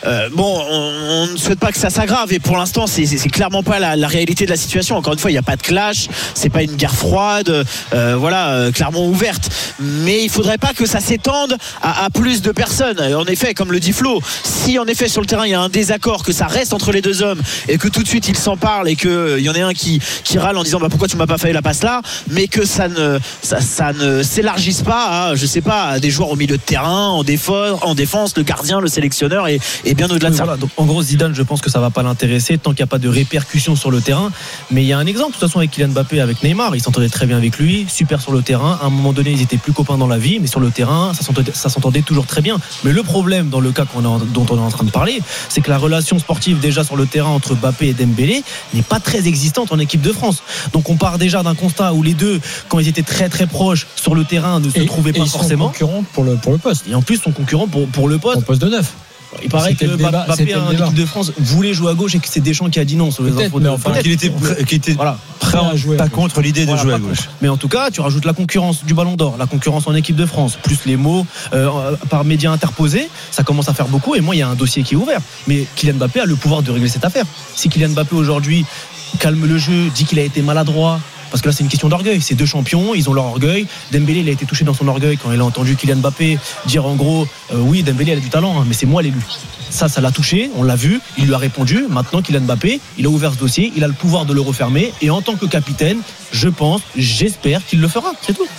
on ne souhaite pas que ça s'aggrave, et pour l'instant c'est clairement pas la réalité de la situation. Encore une fois, il n'y a pas de clash, c'est pas une guerre froide, clairement ouverte, mais il faudrait pas que ça s'étende à plus de personnes. En effet, comme le dit Flo, si en effet sur le terrain il y a un désaccord, que ça reste entre les deux hommes, et que tout de suite ils s'en parlent, et qu'il y en a un qui râle en disant pourquoi tu m'as pas fait la passe là, mais que ça ne s'élargisse pas à, je sais pas, à des joueurs au milieu de terrain, en défense, le gardien, le sélectionneur, et bien au-delà de ça. Voilà, donc en gros, Zidane, je pense que ça va pas l'intéresser tant qu'il n'y a pas de répercussions sur le terrain. Mais il y a un exemple, de toute façon, avec Kylian Mbappé, avec Neymar, ils s'entendaient très bien avec lui, super sur le terrain. À un moment donné, ils étaient plus copains dans la vie, mais sur le terrain, ça s'entendait toujours très bien. Mais le problème, dans le cas dont on est en train de parler, c'est que la relation sportive déjà sur le terrain entre Mbappé et Dembélé n'est pas très existante en équipe de France. Donc on part déjà d'un constat où les deux, quand ils étaient très très proches sur le terrain, ne se trouvaient pas forcément. Ils sont concurrents pour le poste. Et en plus, sont concurrents pour le poste. Pour le poste de neuf. Il paraît que Mbappé en équipe de France voulait jouer à gauche, et que c'est Deschamps qui a dit non sur les infos. Qu'il était prêt à jouer, pas contre l'idée de jouer à gauche. Mais en tout cas, tu rajoutes la concurrence du Ballon d'Or, la concurrence en équipe de France, plus les mots par médias interposés, ça commence à faire beaucoup. Et moi, il y a un dossier qui est ouvert. Mais Kylian Mbappé a le pouvoir de régler cette affaire. Si Kylian Mbappé aujourd'hui calme le jeu, dit qu'il a été maladroit, parce que là c'est une question d'orgueil, c'est deux champions, ils ont leur orgueil. Dembélé, il a été touché dans son orgueil quand il a entendu Kylian Mbappé dire en gros oui, Dembélé, il a du talent, mais c'est moi l'élu. Ça l'a touché, on l'a vu, il lui a répondu. Maintenant, Kylian Mbappé, il a ouvert ce dossier, il a le pouvoir de le refermer, et en tant que capitaine, j'espère qu'il le fera, c'est tout.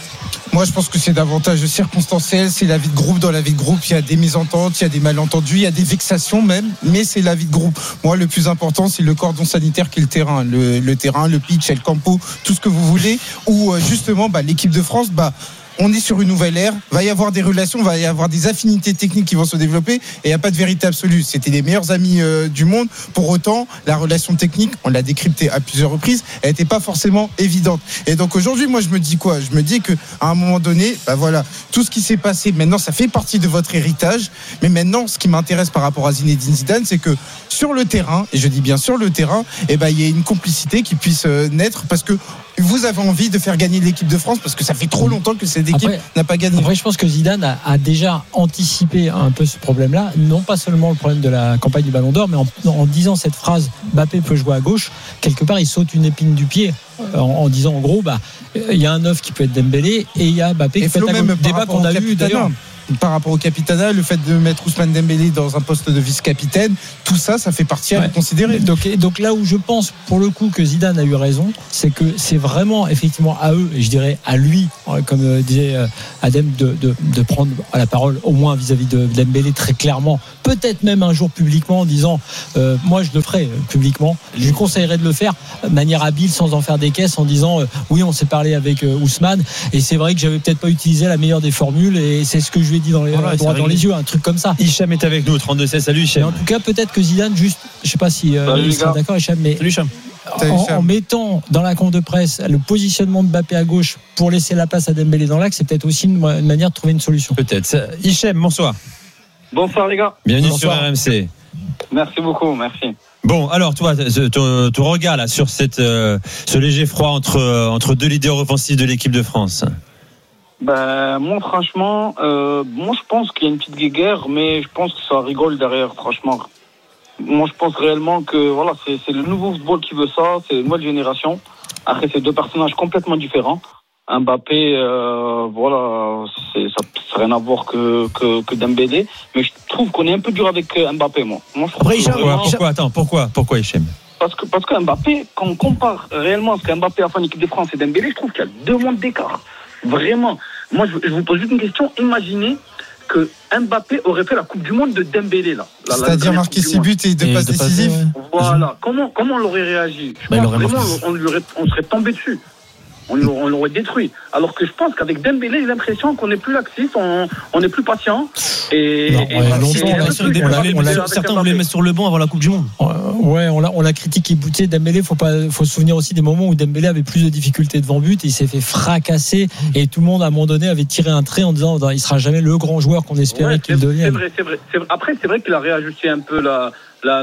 Moi, je pense que c'est davantage circonstanciel. C'est la vie de groupe. Dans la vie de groupe, il y a des mésententes, il y a des malentendus, il y a des vexations même. Mais c'est la vie de groupe. Moi, le plus important, c'est le cordon sanitaire qui est le terrain. Le terrain, le pitch, le campo, tout ce que vous voulez. Où justement, l'équipe de France, on est sur une nouvelle ère, va y avoir des relations, va y avoir des affinités techniques qui vont se développer et il n'y a pas de vérité absolue. C'était les meilleurs amis du monde. Pour autant, la relation technique, on l'a décryptée à plusieurs reprises, elle n'était pas forcément évidente. Et donc aujourd'hui, moi je me dis quoi ? Je me dis qu'à un moment donné, tout ce qui s'est passé, maintenant ça fait partie de votre héritage. Mais maintenant, ce qui m'intéresse par rapport à Zinedine Zidane, c'est que sur le terrain, et je dis bien sur le terrain, il y a une complicité qui puisse naître parce que vous avez envie de faire gagner l'équipe de France parce que ça fait trop longtemps que cette équipe n'a pas gagné. Après, je pense que Zidane a déjà anticipé un peu ce problème-là, non pas seulement le problème de la campagne du Ballon d'Or, mais en disant cette phrase « Mbappé peut jouer à gauche », quelque part, il saute une épine du pied en disant en gros, il y a un neuf qui peut être Dembélé et il y a Mbappé qui peut être un débat qu'on a eu d'ailleurs. Par rapport au capitana, le fait de mettre Ousmane Dembélé dans un poste de vice-capitaine, tout ça, ça fait partie à considérer. Donc là où je pense pour le coup que Zidane a eu raison, c'est que c'est vraiment effectivement à eux, et je dirais à lui, comme disait Adem, de prendre la parole au moins vis-à-vis de Dembélé très clairement, peut-être même un jour publiquement en disant moi je le ferai publiquement, je lui conseillerais de le faire de manière habile sans en faire des caisses en disant oui on s'est parlé avec Ousmane et c'est vrai que j'avais peut-être pas utilisé la meilleure des formules et c'est ce que je lui ai dit dans les yeux, un truc comme ça. Hicham est avec nous, 32-16, salut Hicham. Et en tout cas peut-être que Zidane, juste je sais pas si il sera d'accord Hicham, mais salut Hicham. En mettant dans la conf de presse le positionnement de Mbappé à gauche pour laisser la place à Dembélé dans l'axe, c'est peut-être aussi une manière de trouver une solution. Peut-être. Hicham, bonsoir. Bonsoir les gars. Bienvenue sur RMC. Merci beaucoup, merci. Bon, alors toi, ton regard là sur ce léger froid entre deux leaders offensifs de l'équipe de France. Moi franchement, je pense qu'il y a une petite guéguerre, mais je pense que ça rigole derrière, franchement. Moi je pense réellement que c'est le nouveau football qui veut ça, c'est une nouvelle génération. Après c'est deux personnages complètement différents. Mbappé, ça n'a rien à voir que Dembélé, mais je trouve qu'on est un peu dur avec Mbappé, moi. Après, pourquoi Hicham ? Parce que Mbappé, quand on compare réellement ce qu'Mbappé a fait en équipe de France et Dembélé, je trouve qu'il y a 2 mondes d'écart. Vraiment. Moi, je vous pose juste une question. Imaginez que Mbappé aurait fait la Coupe du Monde de Dembélé, là. C'est-à-dire marquer 6 buts et 2 passes décisives. Voilà. Comment on aurait réagi ? Je pense vraiment on serait tombé dessus. On l'aurait détruit. Alors que je pense qu'avec Dembélé, j'ai l'impression qu'on est plus laxiste, on est plus patient. Certains voulaient mettre sur le banc avant la Coupe du Monde. On l'a critiqué. Dembélé, faut se souvenir aussi des moments où Dembélé avait plus de difficultés devant but et il s'est fait fracasser et tout le monde à un moment donné avait tiré un trait en disant il sera jamais le grand joueur qu'on espérait qu'il devienne. C'est vrai. Après, c'est vrai qu'il a réajusté un peu la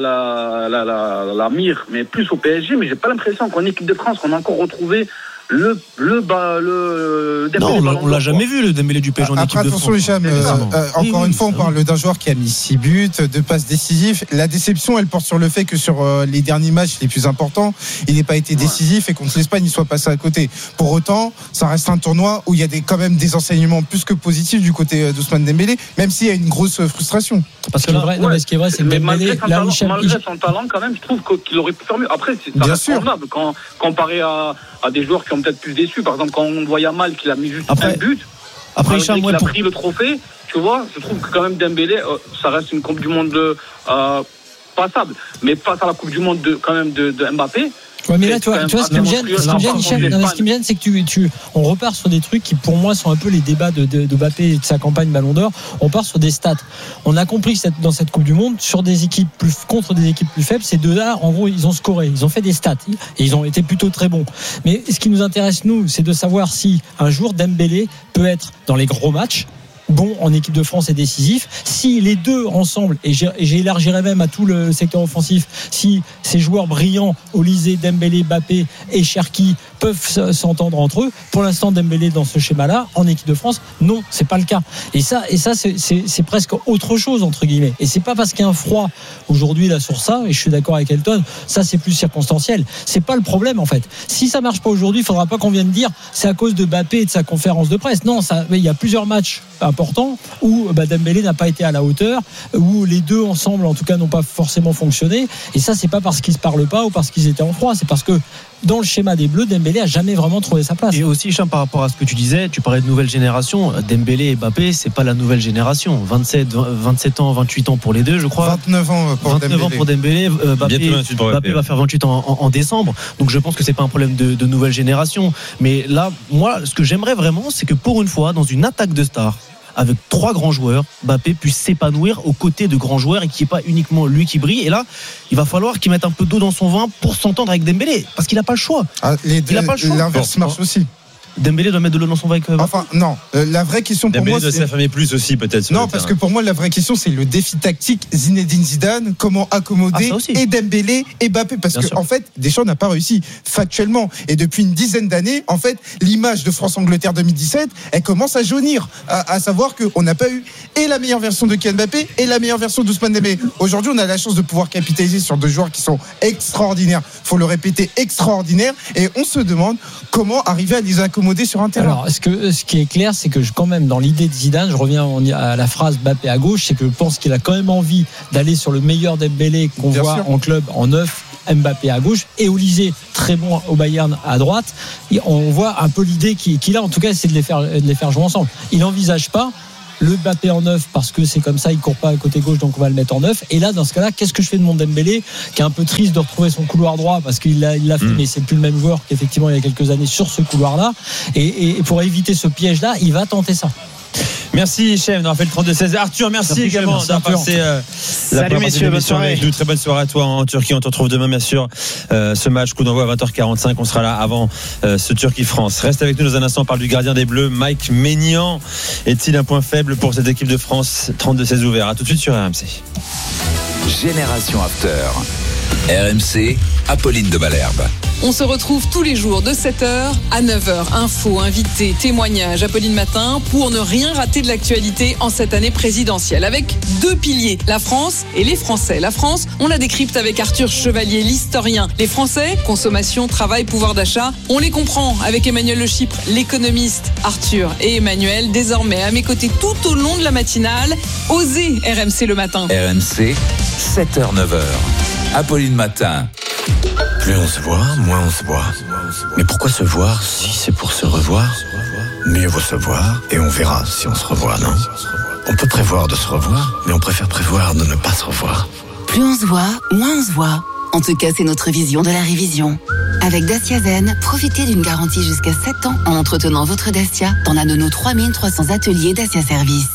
mire, mais plus au PSG. Mais j'ai pas l'impression qu'en équipe de France, qu'on a encore retrouvé le Dembélé. Non, on l'a jamais vu le Dembélé du PSG en équipe de France. Attention Hicham, encore une fois on parle d'un joueur qui a mis 6 buts, 2 passes décisives. La déception elle porte sur le fait que sur les derniers matchs les plus importants il n'ait pas été décisif et contre l'Espagne il soit passé à côté. Pour autant ça reste un tournoi où il y a quand même des enseignements plus que positifs du côté d'Ousmane Dembélé, même s'il y a une grosse frustration. Parce que ce qui est vrai c'est que Dembélé malgré son talent quand même je trouve qu'il aurait pu faire mieux. Après ça reste convenable quand comparé à des joueurs qui ont peut-être plus déçu. Par exemple, quand on voit Yamal qui a mis juste un but, il a pris le trophée, tu vois, je trouve que quand même Dembélé, ça reste une Coupe du Monde passable. Mais face à la Coupe du Monde de Mbappé. Ouais, mais là, tu vois, ce qui me gêne, c'est que on repart sur des trucs qui, pour moi, sont un peu les débats de Mbappé et de sa campagne Ballon d'Or. On part sur des stats. On a compris que dans cette Coupe du Monde, sur des équipes contre des équipes plus faibles, ces deux-là, en gros, ils ont scoré, ils ont fait des stats et ils ont été plutôt très bons. Mais ce qui nous intéresse, nous, c'est de savoir si un jour Dembélé peut être dans les gros matchs. Bon en équipe de France et décisif. Si les deux ensemble, et j'élargirais même à tout le secteur offensif, si ces joueurs brillants, Olysée, Dembélé, Mbappé et Cherki peuvent s'entendre entre eux, pour l'instant Dembélé dans ce schéma-là, en équipe de France, non, c'est pas le cas. Et ça c'est presque autre chose entre guillemets. Et c'est pas parce qu'il y a un froid aujourd'hui là sur ça, et je suis d'accord avec Elton, ça c'est plus circonstanciel. C'est pas le problème en fait. Si ça marche pas aujourd'hui, il faudra pas qu'on vienne dire c'est à cause de Mbappé et de sa conférence de presse. Non, il y a plusieurs matchs important où Dembélé n'a pas été à la hauteur, où les deux ensemble en tout cas n'ont pas forcément fonctionné. Et ça, c'est pas parce qu'ils se parlent pas ou parce qu'ils étaient en froid, c'est parce que dans le schéma des Bleus, Dembélé a jamais vraiment trouvé sa place. Et aussi, Hicham, par rapport à ce que tu disais, tu parlais de nouvelle génération. Dembélé et Mbappé, c'est pas la nouvelle génération. 27 ans, 28 ans pour les deux, je crois. 29 ans pour Dembélé. Mbappé va faire 28 ans en décembre. Donc je pense que c'est pas un problème de nouvelle génération. Mais là, moi, ce que j'aimerais vraiment, c'est que pour une fois, dans une attaque de stars, avec 3 grands joueurs, Mbappé puisse s'épanouir aux côtés de grands joueurs et qu'il n'y ait pas uniquement lui qui brille. Et là, il va falloir qu'il mette un peu d'eau dans son vin pour s'entendre avec Dembélé, parce qu'il n'a pas le choix. Il n'a pas le choix. L'inverse marche aussi. Dembélé doit mettre de l'eau dans son vin. Enfin, non. La vraie question pour moi, Dembélé doit s'affirmer plus aussi, peut-être. Non, parce que pour moi, la vraie question, c'est le défi tactique. Zinedine Zidane, comment accommoder et Dembélé et Mbappé, parce que en fait, Deschamps n'a pas réussi factuellement. Et depuis une dizaine d'années, en fait, l'image de France-Angleterre 2017, elle commence à jaunir, à savoir qu'on n'a pas eu et la meilleure version de Kylian Mbappé et la meilleure version d'Ousmane Dembélé. Aujourd'hui, on a la chance de pouvoir capitaliser sur 2 joueurs qui sont extraordinaires. Faut le répéter, extraordinaires. Et on se demande comment arriver à les accommoder sur un terrain. Alors, ce qui est clair, c'est que quand même, dans l'idée de Zidane, je reviens à la phrase Mbappé à gauche, c'est que je pense qu'il a quand même envie d'aller sur le meilleur Dembélé qu'on voit en club en neuf, Mbappé à gauche, et Olysée très bon au Bayern à droite. Et on voit un peu l'idée qu'il a, en tout cas, c'est de les faire jouer ensemble. Il n'envisage pas le Mbappé en neuf parce que c'est comme ça, il court pas à côté gauche, donc on va le mettre en neuf. Et là, dans ce cas-là, qu'est-ce que je fais de mon Dembélé, qui est un peu triste de retrouver son couloir droit parce qu'il l'a fait, mais c'est plus le même joueur qu'effectivement il y a quelques années sur ce couloir-là. Et pour éviter ce piège-là, il va tenter ça. Merci Hichem d'avoir fait le 32-16. Arthur, merci également d'avoir passé Salut messieurs, bonne soirée avec nous. Très bonne soirée à toi en Turquie. On te retrouve demain bien sûr. Ce match, coup d'envoi à 20h45. On sera là avant ce Turquie-France. Reste avec nous dans un instant. On parle du gardien des Bleus, Mike Maignan. Est-il un point faible pour cette équipe de France? 32-16 ouvert. À tout de suite sur RMC. Génération After. RMC, Apolline de Malherbe. On se retrouve tous les jours de 7h à 9h. Infos, invités, témoignages, Apolline Matin, pour ne rien rater de l'actualité en cette année présidentielle. Avec 2 piliers, la France et les Français. La France, on la décrypte avec Arthur Chevalier, l'historien. Les Français, consommation, travail, pouvoir d'achat, on les comprend avec Emmanuel Le Chypre, l'économiste. Arthur et Emmanuel, désormais à mes côtés tout au long de la matinale. Osez RMC le matin. RMC, 7h, 9h. Apolline Matin. Plus on se voit, moins on se voit. Mais pourquoi se voir si c'est pour se revoir? Mieux vaut se voir et on verra si on se revoit, non? On peut prévoir de se revoir, mais on préfère prévoir de ne pas se revoir. Plus on se voit, moins on se voit. En tout cas, c'est notre vision de la révision. Avec Dacia Zen, profitez d'une garantie jusqu'à 7 ans en entretenant votre Dacia dans l'un de nos 3300 ateliers Dacia Service.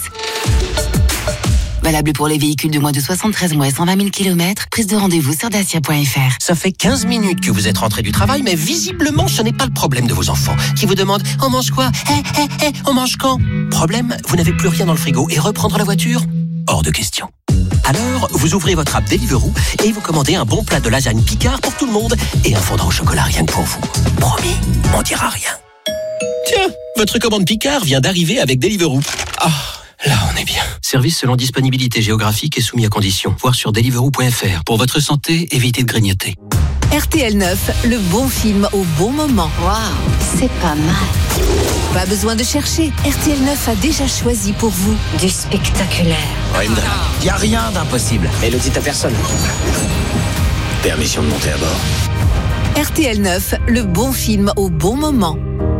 Valable pour les véhicules de moins de 73 mois et 120 000 km. Prise de rendez-vous sur dacia.fr. Ça fait 15 minutes que vous êtes rentré du travail, mais visiblement, ce n'est pas le problème de vos enfants qui vous demandent « On mange quoi ? On mange quand ?» Problème, vous n'avez plus rien dans le frigo et reprendre la voiture ? Hors de question. Alors, vous ouvrez votre app Deliveroo et vous commandez un bon plat de lasagne Picard pour tout le monde et un fondant au chocolat rien que pour vous. Promis, on dira rien. Tiens, votre commande Picard vient d'arriver avec Deliveroo. Ah, là on est bien. Service selon disponibilité géographique et soumis à conditions. Voir sur deliveroo.fr. Pour votre santé, évitez de grignoter. RTL 9, le bon film au bon moment. Waouh, c'est pas mal. Pas besoin de chercher. RTL 9 a déjà choisi pour vous du spectaculaire. Il n'y a rien d'impossible. Et le dit à personne. Permission de monter à bord. RTL 9, le bon film au bon moment.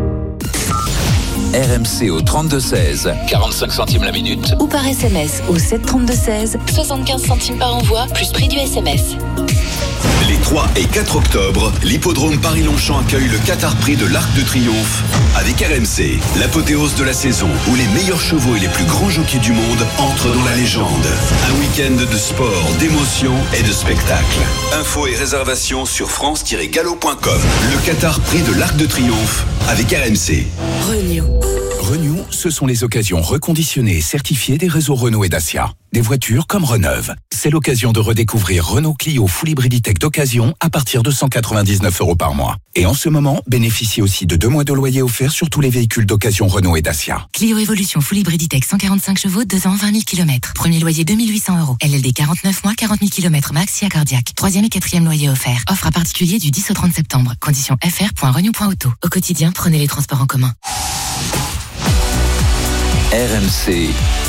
RMC au 32-16, 45 centimes la minute. Ou par SMS au 732-16, 75 centimes par envoi, plus prix du SMS. Les 3 et 4 octobre, l'hippodrome Paris-Longchamp accueille le Qatar Prix de l'Arc de Triomphe avec RMC, l'apothéose de la saison où les meilleurs chevaux et les plus grands jockeys du monde entrent dans la légende. Un week-end de sport, d'émotion et de spectacle. Infos et réservations sur france-gallo.com. Le Qatar Prix de l'Arc de Triomphe avec RMC. Renew, ce sont les occasions reconditionnées et certifiées des réseaux Renault et Dacia. Des voitures comme Reneuve. C'est l'occasion de redécouvrir Renault Clio Full Hybrid E-Tech d'occasion à partir de 199 € par mois. Et en ce moment, bénéficiez aussi de 2 mois de loyer offerts sur tous les véhicules d'occasion Renault et Dacia. Clio Evolution Full Hybrid E-Tech 145 chevaux, 2 ans, 20 000 km. Premier loyer 2 800 €. LLD 49 mois, 40 000 km max, SIA cardiaque. 3e et 4e loyer offert. Offre à particulier du 10 au 30 septembre. Conditions fr.renew.auto. Au quotidien, prenez les transports en commun. RMC,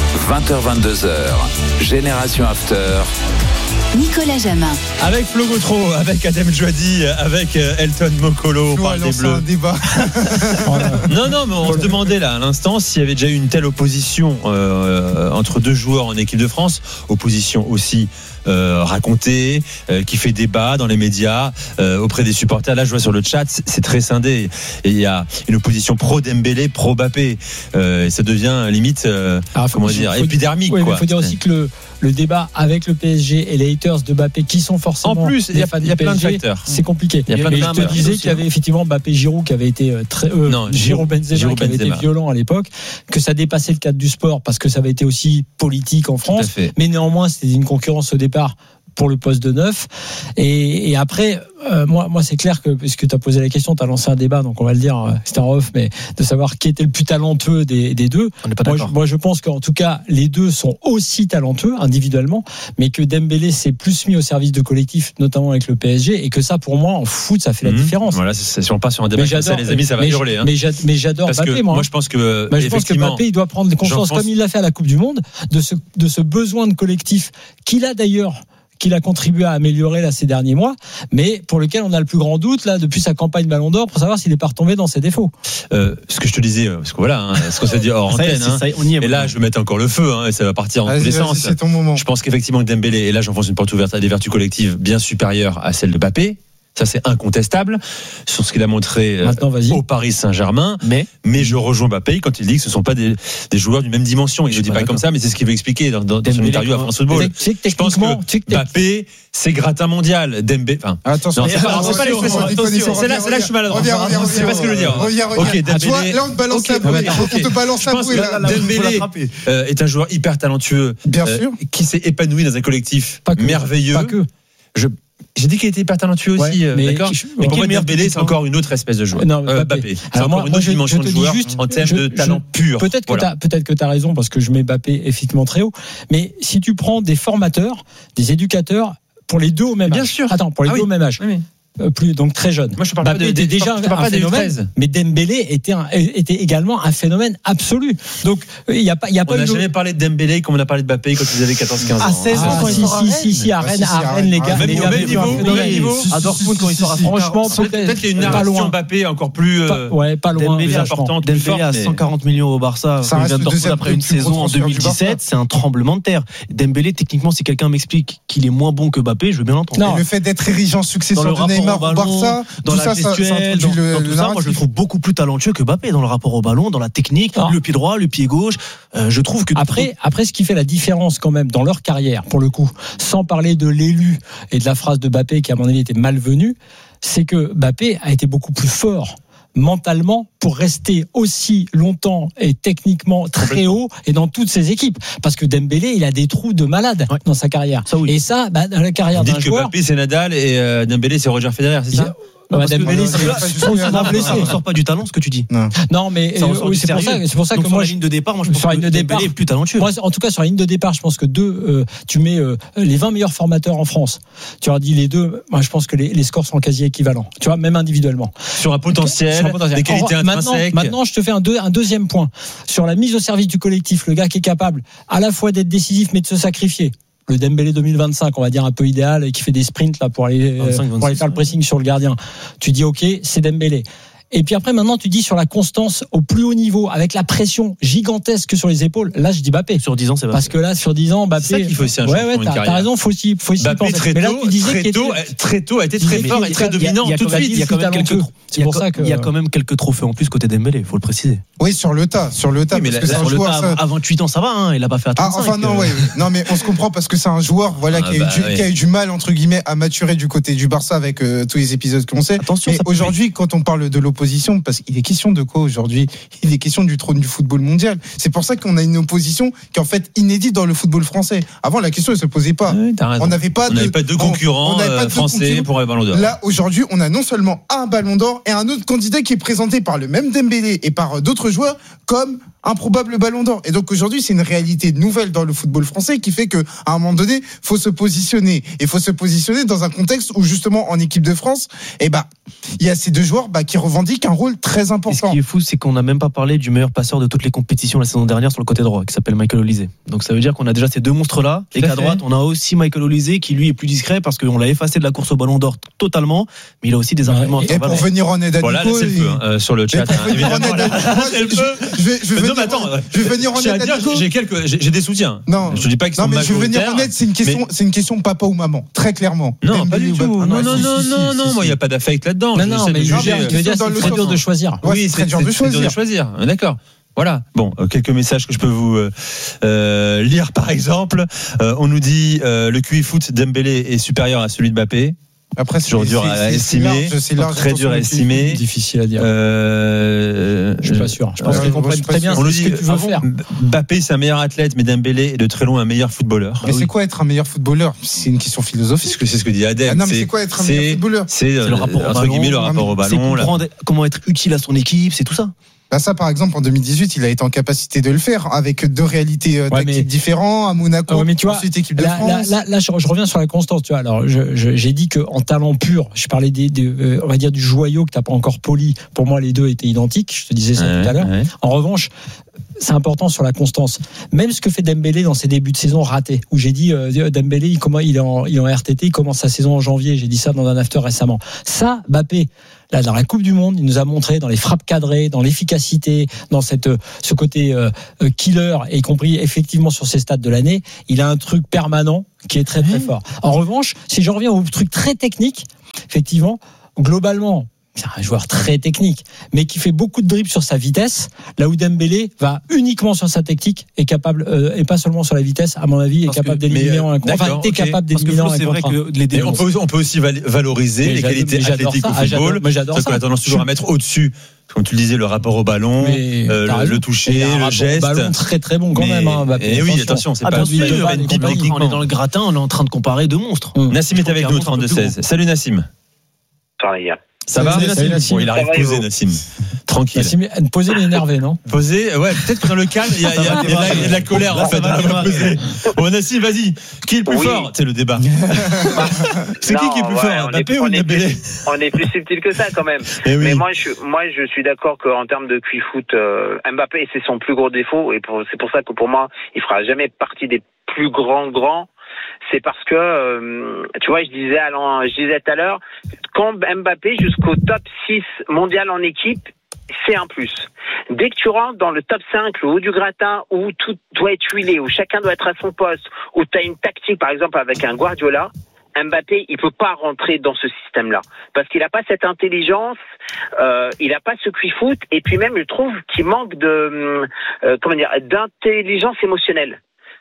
20h-22h, Génération After. Nicolas Jamin. Avec Flo Gautreau, avec Adem Djouadi, avec Elton Mokolo, on parle des Bleus. Non, mais on se demandait là à l'instant s'il y avait déjà eu une telle opposition entre deux joueurs en équipe de France. Opposition aussi racontée, qui fait débat dans les médias, auprès des supporters. Là, je vois sur le chat, c'est très scindé. Et il y a une opposition pro-Dembélé, pro-Bappé. Ça devient limite, épidermique. Oui, quoi. Il faut dire aussi que le débat avec le PSG et les haters de Mbappé qui sont forcément en plus, il y a plein de facteurs. C'est compliqué. Il y a plein mais je te disais qu'il y avait effectivement Mbappé-Giroud qui avait été Giroud-Benzema qui avait été violent à l'époque, que ça dépassait le cadre du sport parce que ça avait été aussi politique en France, mais néanmoins c'était une concurrence au départ pour le poste de 9 et après moi c'est clair que puisque tu as posé la question, tu as lancé un débat, donc on va le dire, c'était en off, mais de savoir qui était le plus talentueux des deux. On n'est pas d'accord. Moi je pense qu'en tout cas les deux sont aussi talentueux individuellement, mais que Dembélé s'est plus mis au service de collectif, notamment avec le PSG, et que ça pour moi en foot ça fait la différence. Voilà, si on passe sur un débat comme ça, les amis, ça va hurler. Mais j'adore parce Mbappé, que moi je pense que Mbappé il doit prendre conscience, comme il l'a fait à la Coupe du Monde, de ce besoin de collectif qu'il a d'ailleurs, qu'il a contribué à améliorer là ces derniers mois, mais pour lequel on a le plus grand doute là depuis sa campagne Ballon d'Or pour savoir s'il n'est pas retombé dans ses défauts. Ce que je te disais, parce que voilà, ce qu'on s'est dit hors antenne, et là je vais mettre encore le feu, et ça va partir dans tous les sens. C'est ton moment. Je pense qu'effectivement Dembélé, et là j'enfonce une porte ouverte, a des vertus collectives bien supérieures à celles de Mbappé. Ça c'est incontestable sur ce qu'il a montré au Paris Saint-Germain. Mais je rejoins Mbappé quand il dit que ce ne sont pas des joueurs d'une même dimension. Il ne le dit pas comme ça, mais c'est ce qu'il veut expliquer dans son interview à France Football. Je pense que Mbappé, c'est gratin mondial. Dembélé. Attention, c'est pas l'expression. C'est là que je suis maladroit. C'est pas ce que je veux dire. Ok, Dembélé. Là on te balance la bouée. On te balance la bouée. Dembélé est un joueur hyper talentueux, bien sûr, qui s'est épanoui dans un collectif merveilleux. Pas que. J'ai dit qu'il était hyper talentueux aussi, d'accord. Mais pour moi, Dembélé, c'est encore une autre espèce de joueur. Mbappé, c'est encore une autre dimension de joueur en termes de talent pur. Peut-être que tu as raison parce que je mets Mbappé effectivement très haut. Mais si tu prends des formateurs, des éducateurs, pour les deux au même âge. Bien sûr. Attends, pour les deux au même âge. Oui. Donc très jeune. Moi je parle Mbappé était déjà un phénomène, mais Dembélé était également un phénomène absolu. Donc il y a pas on n'a jamais parlé de Dembélé comme on a parlé de Mbappé quand ils avaient 14-15 ans. À 16 ans quand ils sont à Rennes les gars, à Dortmund quand ils sont franchement peut-être qu'il y a une narration Mbappé encore plus pas loin, Dembélé importante. Dembélé à 140 millions au Barça après une saison en 2017, c'est un tremblement de terre. Dembélé techniquement si quelqu'un m'explique qu'il est moins bon que Mbappé, je veux bien l'entendre. Le fait d'être érigé en successeur de Neymar au Barça, dans la gestuelle, dans tout ça, moi je le trouve beaucoup plus talentueux que Mbappé dans le rapport au ballon, dans la technique, le pied droit, le pied gauche. Je trouve que après ce qui fait la différence quand même dans leur carrière, pour le coup, sans parler de l'élu et de la phrase de Mbappé qui à mon avis était malvenue, c'est que Mbappé a été beaucoup plus fort mentalement pour rester aussi longtemps et techniquement très haut et dans toutes ses équipes, parce que Dembélé il a des trous de malade dans sa carrière, et ça dans la carrière d'un joueur. Mbappé c'est Nadal et Dembélé c'est Roger Federer, c'est ça? Dembélé ça sort pas du talent ce que tu dis. Non mais c'est pour ça que moi la ligne de départ, moi je pense que Dembélé est plus talentueux. Moi en tout cas sur la ligne de départ, je pense que tu mets les 20 meilleurs formateurs en France. Tu leur dis les deux, moi je pense que les scores sont quasi équivalents. Tu vois, même individuellement. Sur un potentiel, des qualités intrinsèques. Maintenant, je te fais un deuxième point sur la mise au service du collectif, le gars qui est capable à la fois d'être décisif mais de se sacrifier. Le Dembélé 2025, on va dire un peu idéal, et qui fait des sprints là pour aller faire le pressing sur le gardien. Tu dis ok, c'est Dembélé. Et puis après, maintenant, tu dis sur la constance au plus haut niveau, avec la pression gigantesque sur les épaules. Là, je dis Mbappé. Sur 10 ans, c'est Mbappé. Parce que là, sur 10 ans, Mbappé. C'est ça qu'il faut aussi un joueur pour une carrière. T'as raison, faut aussi Mbappé, penser. Mais là, tu disais très tôt, a été très fort et très dominant tout de suite. Il y a quand même quelques trophées en plus côté Dembélé, il faut le préciser. Oui, sur le tas. Mais sur le tas, à 28 ans, ça va, il a pas fait à 35. Non, mais on se comprend parce que c'est un joueur, qui a eu du mal, entre guillemets, à maturer du côté du Barça avec tous les épisodes qu'on sait. Mais aujourd'hui, quand on parle de l'opposition, parce qu'il est question de quoi aujourd'hui? Il est question du trône du football mondial. C'est pour ça qu'on a une opposition qui est en fait inédite dans le football français. Avant, la question ne se posait pas. On n'avait pas de concurrents français pour le Ballon d'Or. Là, aujourd'hui, on a non seulement un Ballon d'Or et un autre candidat qui est présenté par le même Dembélé et par d'autres joueurs comme un probable ballon d'or. Et donc aujourd'hui, c'est une réalité nouvelle dans le football français qui fait qu'à un moment donné, faut se positionner. Et faut se positionner dans un contexte où justement en équipe de France, il y a ces deux joueurs qui revendiquent un rôle très important. Et ce qui est fou, c'est qu'on n'a même pas parlé du meilleur passeur de toutes les compétitions la saison dernière sur le côté droit, qui s'appelle Michael Olise. Donc ça veut dire qu'on a déjà ces deux monstres-là, et qu'à droite, on a aussi Michael Olise qui lui est plus discret parce qu'on l'a effacé de la course au ballon d'or totalement, mais il a aussi des arguments. Et pour venir en aide à voilà, Nico, c'est le feu sur le chat. Je vais venir en aide à Nico. J'ai des soutiens. Non, je dis pas qu'ils sont mais je vais venir en aide, c'est une question papa ou maman, très clairement. Non, pas du tout. Non, moi il n'y a pas d'affect là-dedans. Non, mais c'est très dur de choisir. Oui, c'est très dur de choisir. D'accord. Voilà. Bon, quelques messages que je peux vous lire par exemple. On nous dit le QI foot Dembélé est supérieur à celui de Mbappé. Après, c'est toujours dur à estimer, très dur à estimer. Difficile à dire. Je suis pas sûr. Je pense qu'ils comprennent très bien ce que tu veux faire. Mbappé, c'est un meilleur athlète, mais Dembélé est de très loin un meilleur footballeur. Mais c'est quoi être un meilleur footballeur ? C'est une question philosophique. C'est ce que dit Adem. Non, mais c'est quoi être un meilleur footballeur ? C'est le rapport entre guillemets le rapport au ballon. C'est comprendre comment être utile à son équipe, c'est tout ça. Ça, par exemple, en 2018, il a été en capacité de le faire avec deux réalités tactiques différentes à Monaco, mais tu vois, ensuite équipe de France. Là, je reviens sur la constance. Tu vois, alors, j'ai dit qu'en talent pur, je parlais on va dire du joyau que t'as pas encore poli. Pour moi, les deux étaient identiques. Je te disais ça tout à l'heure. Ouais. En revanche, c'est important sur la constance. Même ce que fait Dembélé dans ses débuts de saison ratés, où j'ai dit Dembélé, il est en RTT, il commence sa saison en janvier. J'ai dit ça dans un after récemment. Ça, Mbappé, là, dans la Coupe du Monde, il nous a montré dans les frappes cadrées, dans l'efficacité, dans ce côté killer, y compris effectivement sur ses stats de l'année, il a un truc permanent qui est très très fort. En revanche, si je reviens au truc très technique, effectivement, globalement, c'est un joueur très technique, mais qui fait beaucoup de dribbles sur sa vitesse, là où Dembélé va uniquement sur sa technique, est capable, et pas seulement sur la vitesse, à mon avis, est capable d'éliminer en un contre. Enfin, t'es capable d'éliminer en un contre. On peut aussi valoriser les qualités athlétiques au football. Parce qu'on a tendance toujours à mettre au-dessus, comme tu le disais, le rapport au ballon, le toucher, le geste. Ballon très très bon quand même. Et oui, attention, c'est pas on est dans le gratin, on est en train de comparer deux monstres. Nassim est avec nous, 32-16. Salut Nassim. Ça va Nassim. Il arrive posé, Nassim. Tranquille. Nassim, posé mais énervé, non ? Posé, ouais, peut-être que dans le calme, il y a de la colère en fait. Bon, Nassim, vas-y. Qui est le plus fort ? C'est le débat. C'est qui est plus fort ? Mbappé ou Dembélé ? On est plus subtil que ça quand même. Mais moi, je suis d'accord qu'en termes de QI foot, Mbappé, c'est son plus gros défaut. Et c'est pour ça que pour moi, il fera jamais partie des plus grands. C'est parce que, tu vois, je disais tout à l'heure, quand Mbappé jusqu'au top 6 mondial en équipe, c'est un plus. Dès que tu rentres dans le top 5, le haut du gratin, où tout doit être huilé, où chacun doit être à son poste, où tu as une tactique, par exemple, avec un Guardiola, Mbappé, il peut pas rentrer dans ce système-là. Parce qu'il a pas cette intelligence, il a pas ce QI foot, et puis même, je trouve qu'il manque d'intelligence émotionnelle.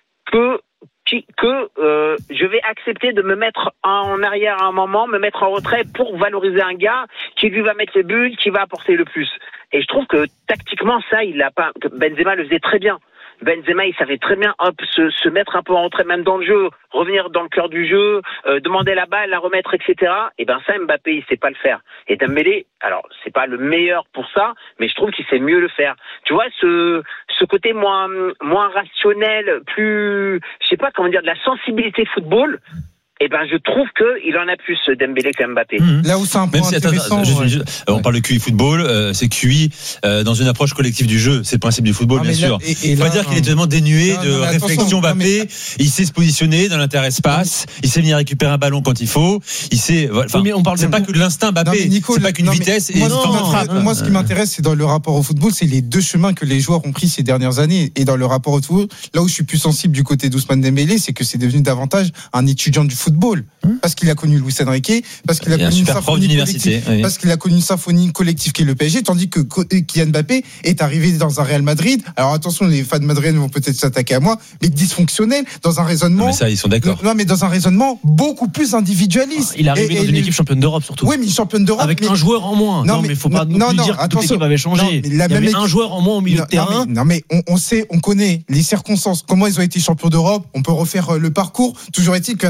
Je vais accepter de me mettre en arrière à un moment, me mettre en retrait pour valoriser un gars qui lui va mettre les buts, qui va apporter le plus. Et je trouve que tactiquement, ça, il l'a pas. Benzema le faisait très bien. Benzema, il savait très bien se mettre un peu en retrait, même dans le jeu, revenir dans le cœur du jeu, demander la balle, la remettre, etc. Et ben ça, Mbappé, il sait pas le faire. Et Dembélé, alors c'est pas le meilleur pour ça, mais je trouve qu'il sait mieux le faire. Tu vois, ce côté moins rationnel, plus, je sais pas comment dire, de la sensibilité football. Eh ben, je trouve qu'il en a plus Dembélé que Mbappé. Là où c'est un point intéressant. On parle de QI football, c'est QI dans une approche collective du jeu. C'est le principe du football, bien sûr. Il faut pas dire qu'il est totalement dénué de réflexion. Mbappé, il sait se positionner dans l'interespace, il sait venir récupérer un ballon quand il faut, il sait. C'est pas que de l'instinct Mbappé, c'est pas qu'une vitesse. Moi, ce qui m'intéresse, c'est dans le rapport au football, c'est les deux chemins que les joueurs ont pris ces dernières années. Et dans le rapport au football, là où je suis plus sensible du côté d'Ousmane Dembélé, c'est que c'est devenu davantage un étudiant du football. Parce qu'il a connu Luis Enrique, parce qu'il a connu une symphonie collective, parce qu'il a connu une symphonie collective qui est le PSG, tandis que Kylian Mbappé est arrivé dans un Real Madrid. Alors attention, les fans madrilènes vont peut-être s'attaquer à moi, mais dysfonctionnel dans un raisonnement. Mais ça, ils sont d'accord. Non, mais dans un raisonnement beaucoup plus individualiste. Il est arrivé dans une équipe championne d'Europe surtout. Oui, mais championne d'Europe avec un joueur en moins. Non, mais il faut pas nous dire que toute l'équipe avait changé. Il y avait un joueur en moins au milieu de terrain. Non, mais on connaît les circonstances, comment ils ont été champions d'Europe. On peut refaire le parcours. Toujours est-il que la saison d'après,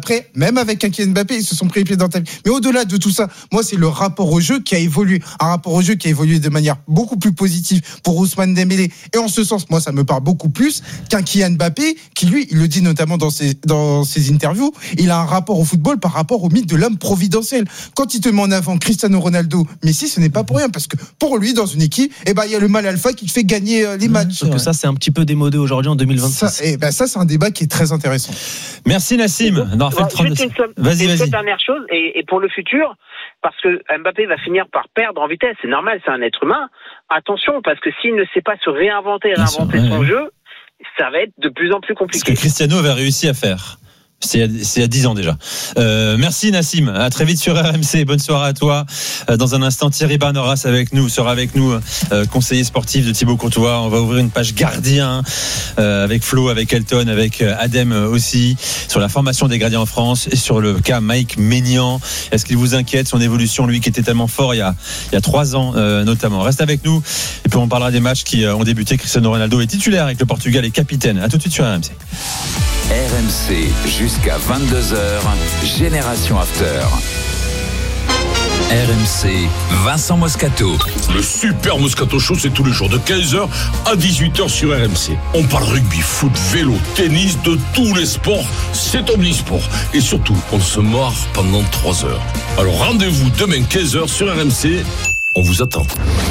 après, même avec un Kylian Mbappé, ils se sont pris les pieds dans le tapis. Mais au-delà de tout ça, moi, c'est le rapport au jeu qui a évolué. Un rapport au jeu qui a évolué de manière beaucoup plus positive pour Ousmane Dembélé. Et en ce sens, moi, ça me parle beaucoup plus qu'un Kylian Mbappé qui, lui, il le dit notamment dans ses interviews, il a un rapport au football par rapport au mythe de l'homme providentiel. Quand il te met en avant Cristiano Ronaldo, Messi, ce n'est pas pour rien, parce que pour lui, dans une équipe, il y a le mal alpha qui te fait gagner les matchs. Sauf que ça, c'est un petit peu démodé aujourd'hui en 2026. Ça, c'est un débat qui est très intéressant. Merci Nassim. Vas-y. Une dernière chose, et pour le futur, parce que Mbappé va finir par perdre en vitesse, c'est normal, c'est un être humain. Attention, parce que s'il ne sait pas se réinventer son jeu, ça va être de plus en plus compliqué. Ce que Cristiano avait réussi à faire. C'est il y a 10 ans déjà. Merci Nassim. À très vite sur RMC. Bonne soirée à toi. Dans un instant, Thierry Barneras sera avec nous, conseiller sportif de Thibaut Courtois. On va ouvrir une page gardien avec Flo, avec Elton, avec Adem aussi, sur la formation des gardiens en France et sur le cas Mike Maignan. Est-ce qu'il vous inquiète, son évolution, lui qui était tellement fort il y a 3 ans notamment. Reste avec nous et puis on parlera des matchs qui ont débuté. Cristiano Ronaldo est titulaire avec le Portugal et capitaine. À tout de suite sur RMC. RMC jusqu'à 22h, Génération After. RMC, Vincent Moscato. Le Super Moscato Show, c'est tous les jours de 15h à 18h sur RMC. On parle rugby, foot, vélo, tennis, de tous les sports. C'est omnisport. Et surtout, on se marre pendant 3 heures. Alors rendez-vous demain 15h sur RMC. On vous attend.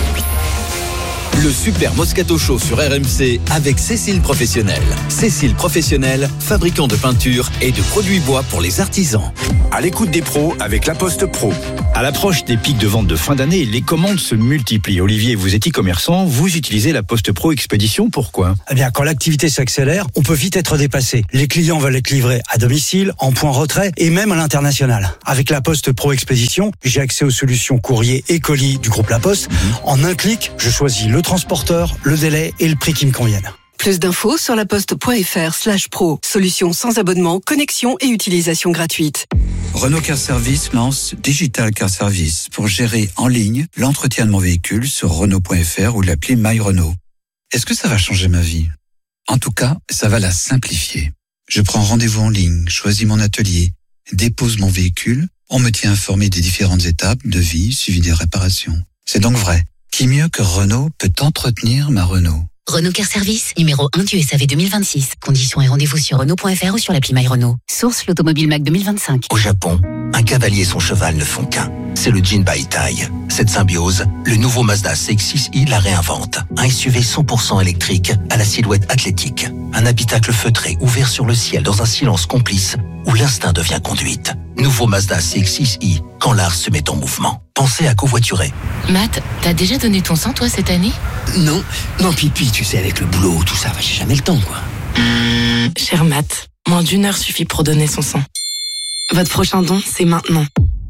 Le Super Moscato Show sur RMC avec Cécile Professionnel. Cécile Professionnel, fabricant de peinture et de produits bois pour les artisans. À l'écoute des pros avec La Poste Pro. À l'approche des pics de vente de fin d'année, les commandes se multiplient. Olivier, vous êtes e-commerçant, vous utilisez La Poste Pro Expédition, pourquoi ? Eh bien, quand l'activité s'accélère, on peut vite être dépassé. Les clients veulent être livrés à domicile, en point retrait et même à l'international. Avec La Poste Pro Expédition, j'ai accès aux solutions courrier et colis du groupe La Poste. En un clic, je choisis le transporteur, le délai et le prix qui me conviennent. Plus d'infos sur laposte.fr/pro. Solution sans abonnement, connexion et utilisation gratuite. Renault Car Service lance Digital Car Service pour gérer en ligne l'entretien de mon véhicule sur Renault.fr ou l'appli My Renault. Est-ce que ça va changer ma vie ? En tout cas, ça va la simplifier. Je prends rendez-vous en ligne, choisis mon atelier, dépose mon véhicule, on me tient informé des différentes étapes de vie suivi des réparations. C'est donc vrai. Qui mieux que Renault peut entretenir ma Renault ? Renault Car Service, numéro 1 du SAV 2026. Conditions et rendez-vous sur Renault.fr ou sur l'appli My Renault. Source l'Automobile Mac 2025. Au Japon, un cavalier et son cheval ne font qu'un. C'est le Jinbai Tai. Cette symbiose, le nouveau Mazda CX-6i la réinvente. Un SUV 100% électrique à la silhouette athlétique. Un habitacle feutré ouvert sur le ciel dans un silence complice où l'instinct devient conduite. Nouveau Mazda CX-6i, quand l'art se met en mouvement. Pensez à covoiturer. Matt, t'as déjà donné ton sang, toi, cette année ? Non, Pipi, tu sais, avec le boulot, tout ça, j'ai jamais le temps, quoi. Cher Matt, moins d'1 heure suffit pour donner son sang. Votre prochain don, c'est maintenant.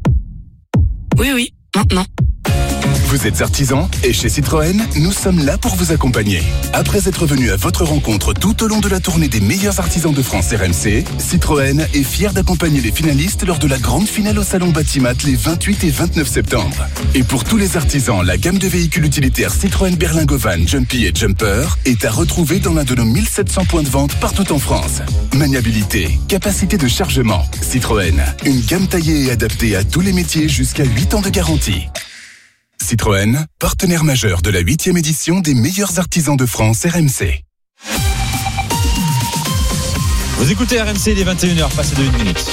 Oui, maintenant. Vous êtes artisan et chez Citroën, nous sommes là pour vous accompagner. Après être venu à votre rencontre tout au long de la tournée des meilleurs artisans de France RMC, Citroën est fier d'accompagner les finalistes lors de la grande finale au Salon Batimat les 28 et 29 septembre. Et pour tous les artisans, la gamme de véhicules utilitaires Citroën Berlingo Van, Jumpy et Jumper est à retrouver dans l'un de nos 1700 points de vente partout en France. Maniabilité, capacité de chargement, Citroën, une gamme taillée et adaptée à tous les métiers jusqu'à 8 ans de garantie. Citroën, partenaire majeur de la 8e édition des meilleurs artisans de France RMC. Vous écoutez RMC, il est 21h, passé de 1 minute.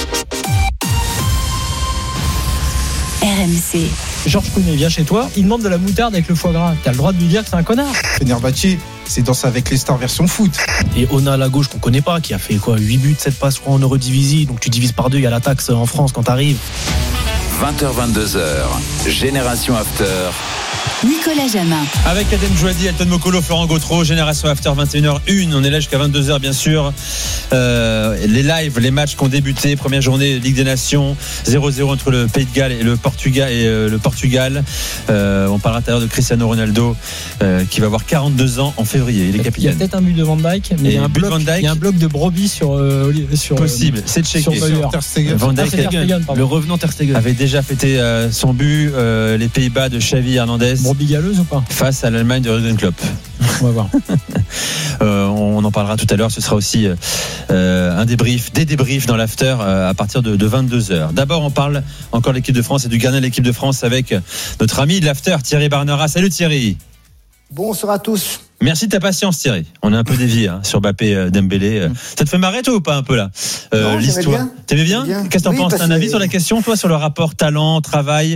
RMC. Georges Clooney vient chez toi, il demande de la moutarde avec le foie gras. T'as le droit de lui dire que c'est un connard. Fenerbahçe, c'est Danse avec les stars version foot. Et Ona à la gauche qu'on connaît pas, qui a fait 8 buts, 7 passes en Eurodivisie. Donc tu divises par 2, il y a la taxe en France quand t'arrives. 20h, 22h, Génération After. Nicolas Jamin. Avec Adem Jouadi, Elton Mokolo, Florent Gautreau, Génération After 21h01. On est là jusqu'à 22h bien sûr. Les lives, les matchs qui ont débuté. Première journée Ligue des Nations, 0-0 entre le Pays de Galles et le Portugal. On parlera tout à l'heure de Cristiano Ronaldo qui va avoir 42 ans en février. Il est capitaine. Il y a peut-être un but de Van Dijk, mais il y a un bloc de Broby sur possible, c'est checké. Van Dijk, le revenant Ter Stegen avait déjà fêté son but. Les Pays-Bas de Xavi Hernandez. Broby galeuse ou pas ? Face à l'Allemagne de Jürgen Klopp. On va voir. On on en parlera tout à l'heure. Ce sera aussi des débriefs dans l'after à partir de 22h. D'abord, on parle encore de l'équipe de France et du gardien de l'équipe de France avec notre ami de l'after, Thierry Barnera. Salut Thierry. Bonsoir à tous. Merci de ta patience Thierry. On a un peu dévié sur Mbappé, Dembélé. Ça te fait marrer toi ou pas un peu là l'histoire? T'aimais bien? Qu'est-ce que t'en penses? T'as un avis sur la question toi, sur le rapport talent, travail,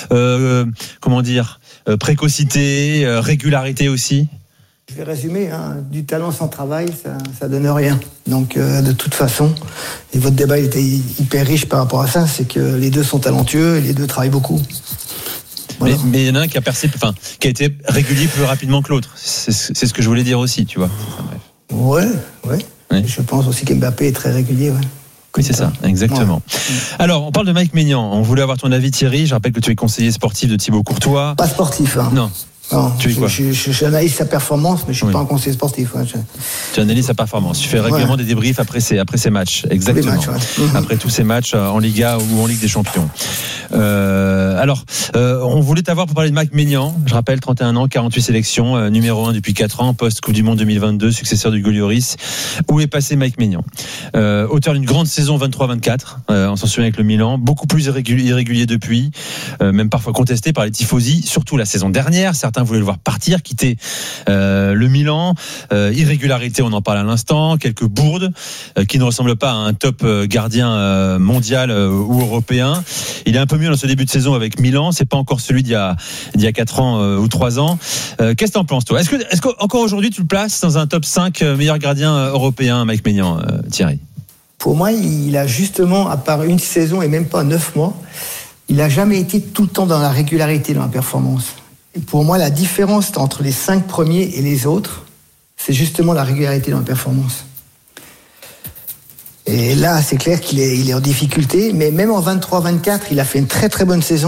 précocité, régularité aussi? Je vais résumer, du talent sans travail, ça donne rien. Donc de toute façon, et votre débat était hyper riche par rapport à ça, c'est que les deux sont talentueux et les deux travaillent beaucoup. Voilà. Mais il y en a un qui a été régulier plus rapidement que l'autre. C'est ce que je voulais dire aussi, tu vois. Ouais. Je pense aussi qu'Mbappé est très régulier, ouais. Oui, c'est ça, exactement. Ouais. Alors, on parle de Mike Maignan. On voulait avoir ton avis, Thierry. Je rappelle que tu es conseiller sportif de Thibaut Courtois. Pas sportif, Non. Tu es quoi? Je analyse sa performance, mais je ne suis pas un conseiller sportif. Ouais. Tu analyses sa performance. Tu fais régulièrement des débriefs après ces matchs. Exactement. Après tous ces matchs en Liga ou en Ligue des Champions. On voulait t'avoir pour parler de Mike Maignan. Je rappelle, 31 ans, 48 sélections, numéro 1 depuis 4 ans, post-Coupe du Monde 2022, successeur du Hugo Lloris. Où est passé Mike Maignan? Auteur d'une grande saison 23-24, on s'en souvient avec le Milan, beaucoup plus irrégulier depuis, même parfois contesté par les tifosi, surtout la saison dernière. Certains voulaient le voir partir, quitter le Milan. Irrégularité, on en parle à l'instant. Quelques bourdes qui ne ressemblent pas à un top gardien mondial ou européen. Il est un peu mieux dans ce début de saison avec Milan. C'est pas encore celui d'il y a 4 ans ou 3 ans. Qu'est-ce que t'en penses, toi? Est-ce qu'encore aujourd'hui tu le places dans un top 5 meilleur gardien européen, Mike Maignan, Thierry? Pour moi, il a justement, à part une saison et même pas 9 mois, il a jamais été tout le temps dans la régularité, dans la performance. Et pour moi, la différence entre les 5 premiers et les autres, c'est justement la régularité dans la performance. Et là, c'est clair qu'il est en difficulté, mais même en 23-24, il a fait une très très bonne saison.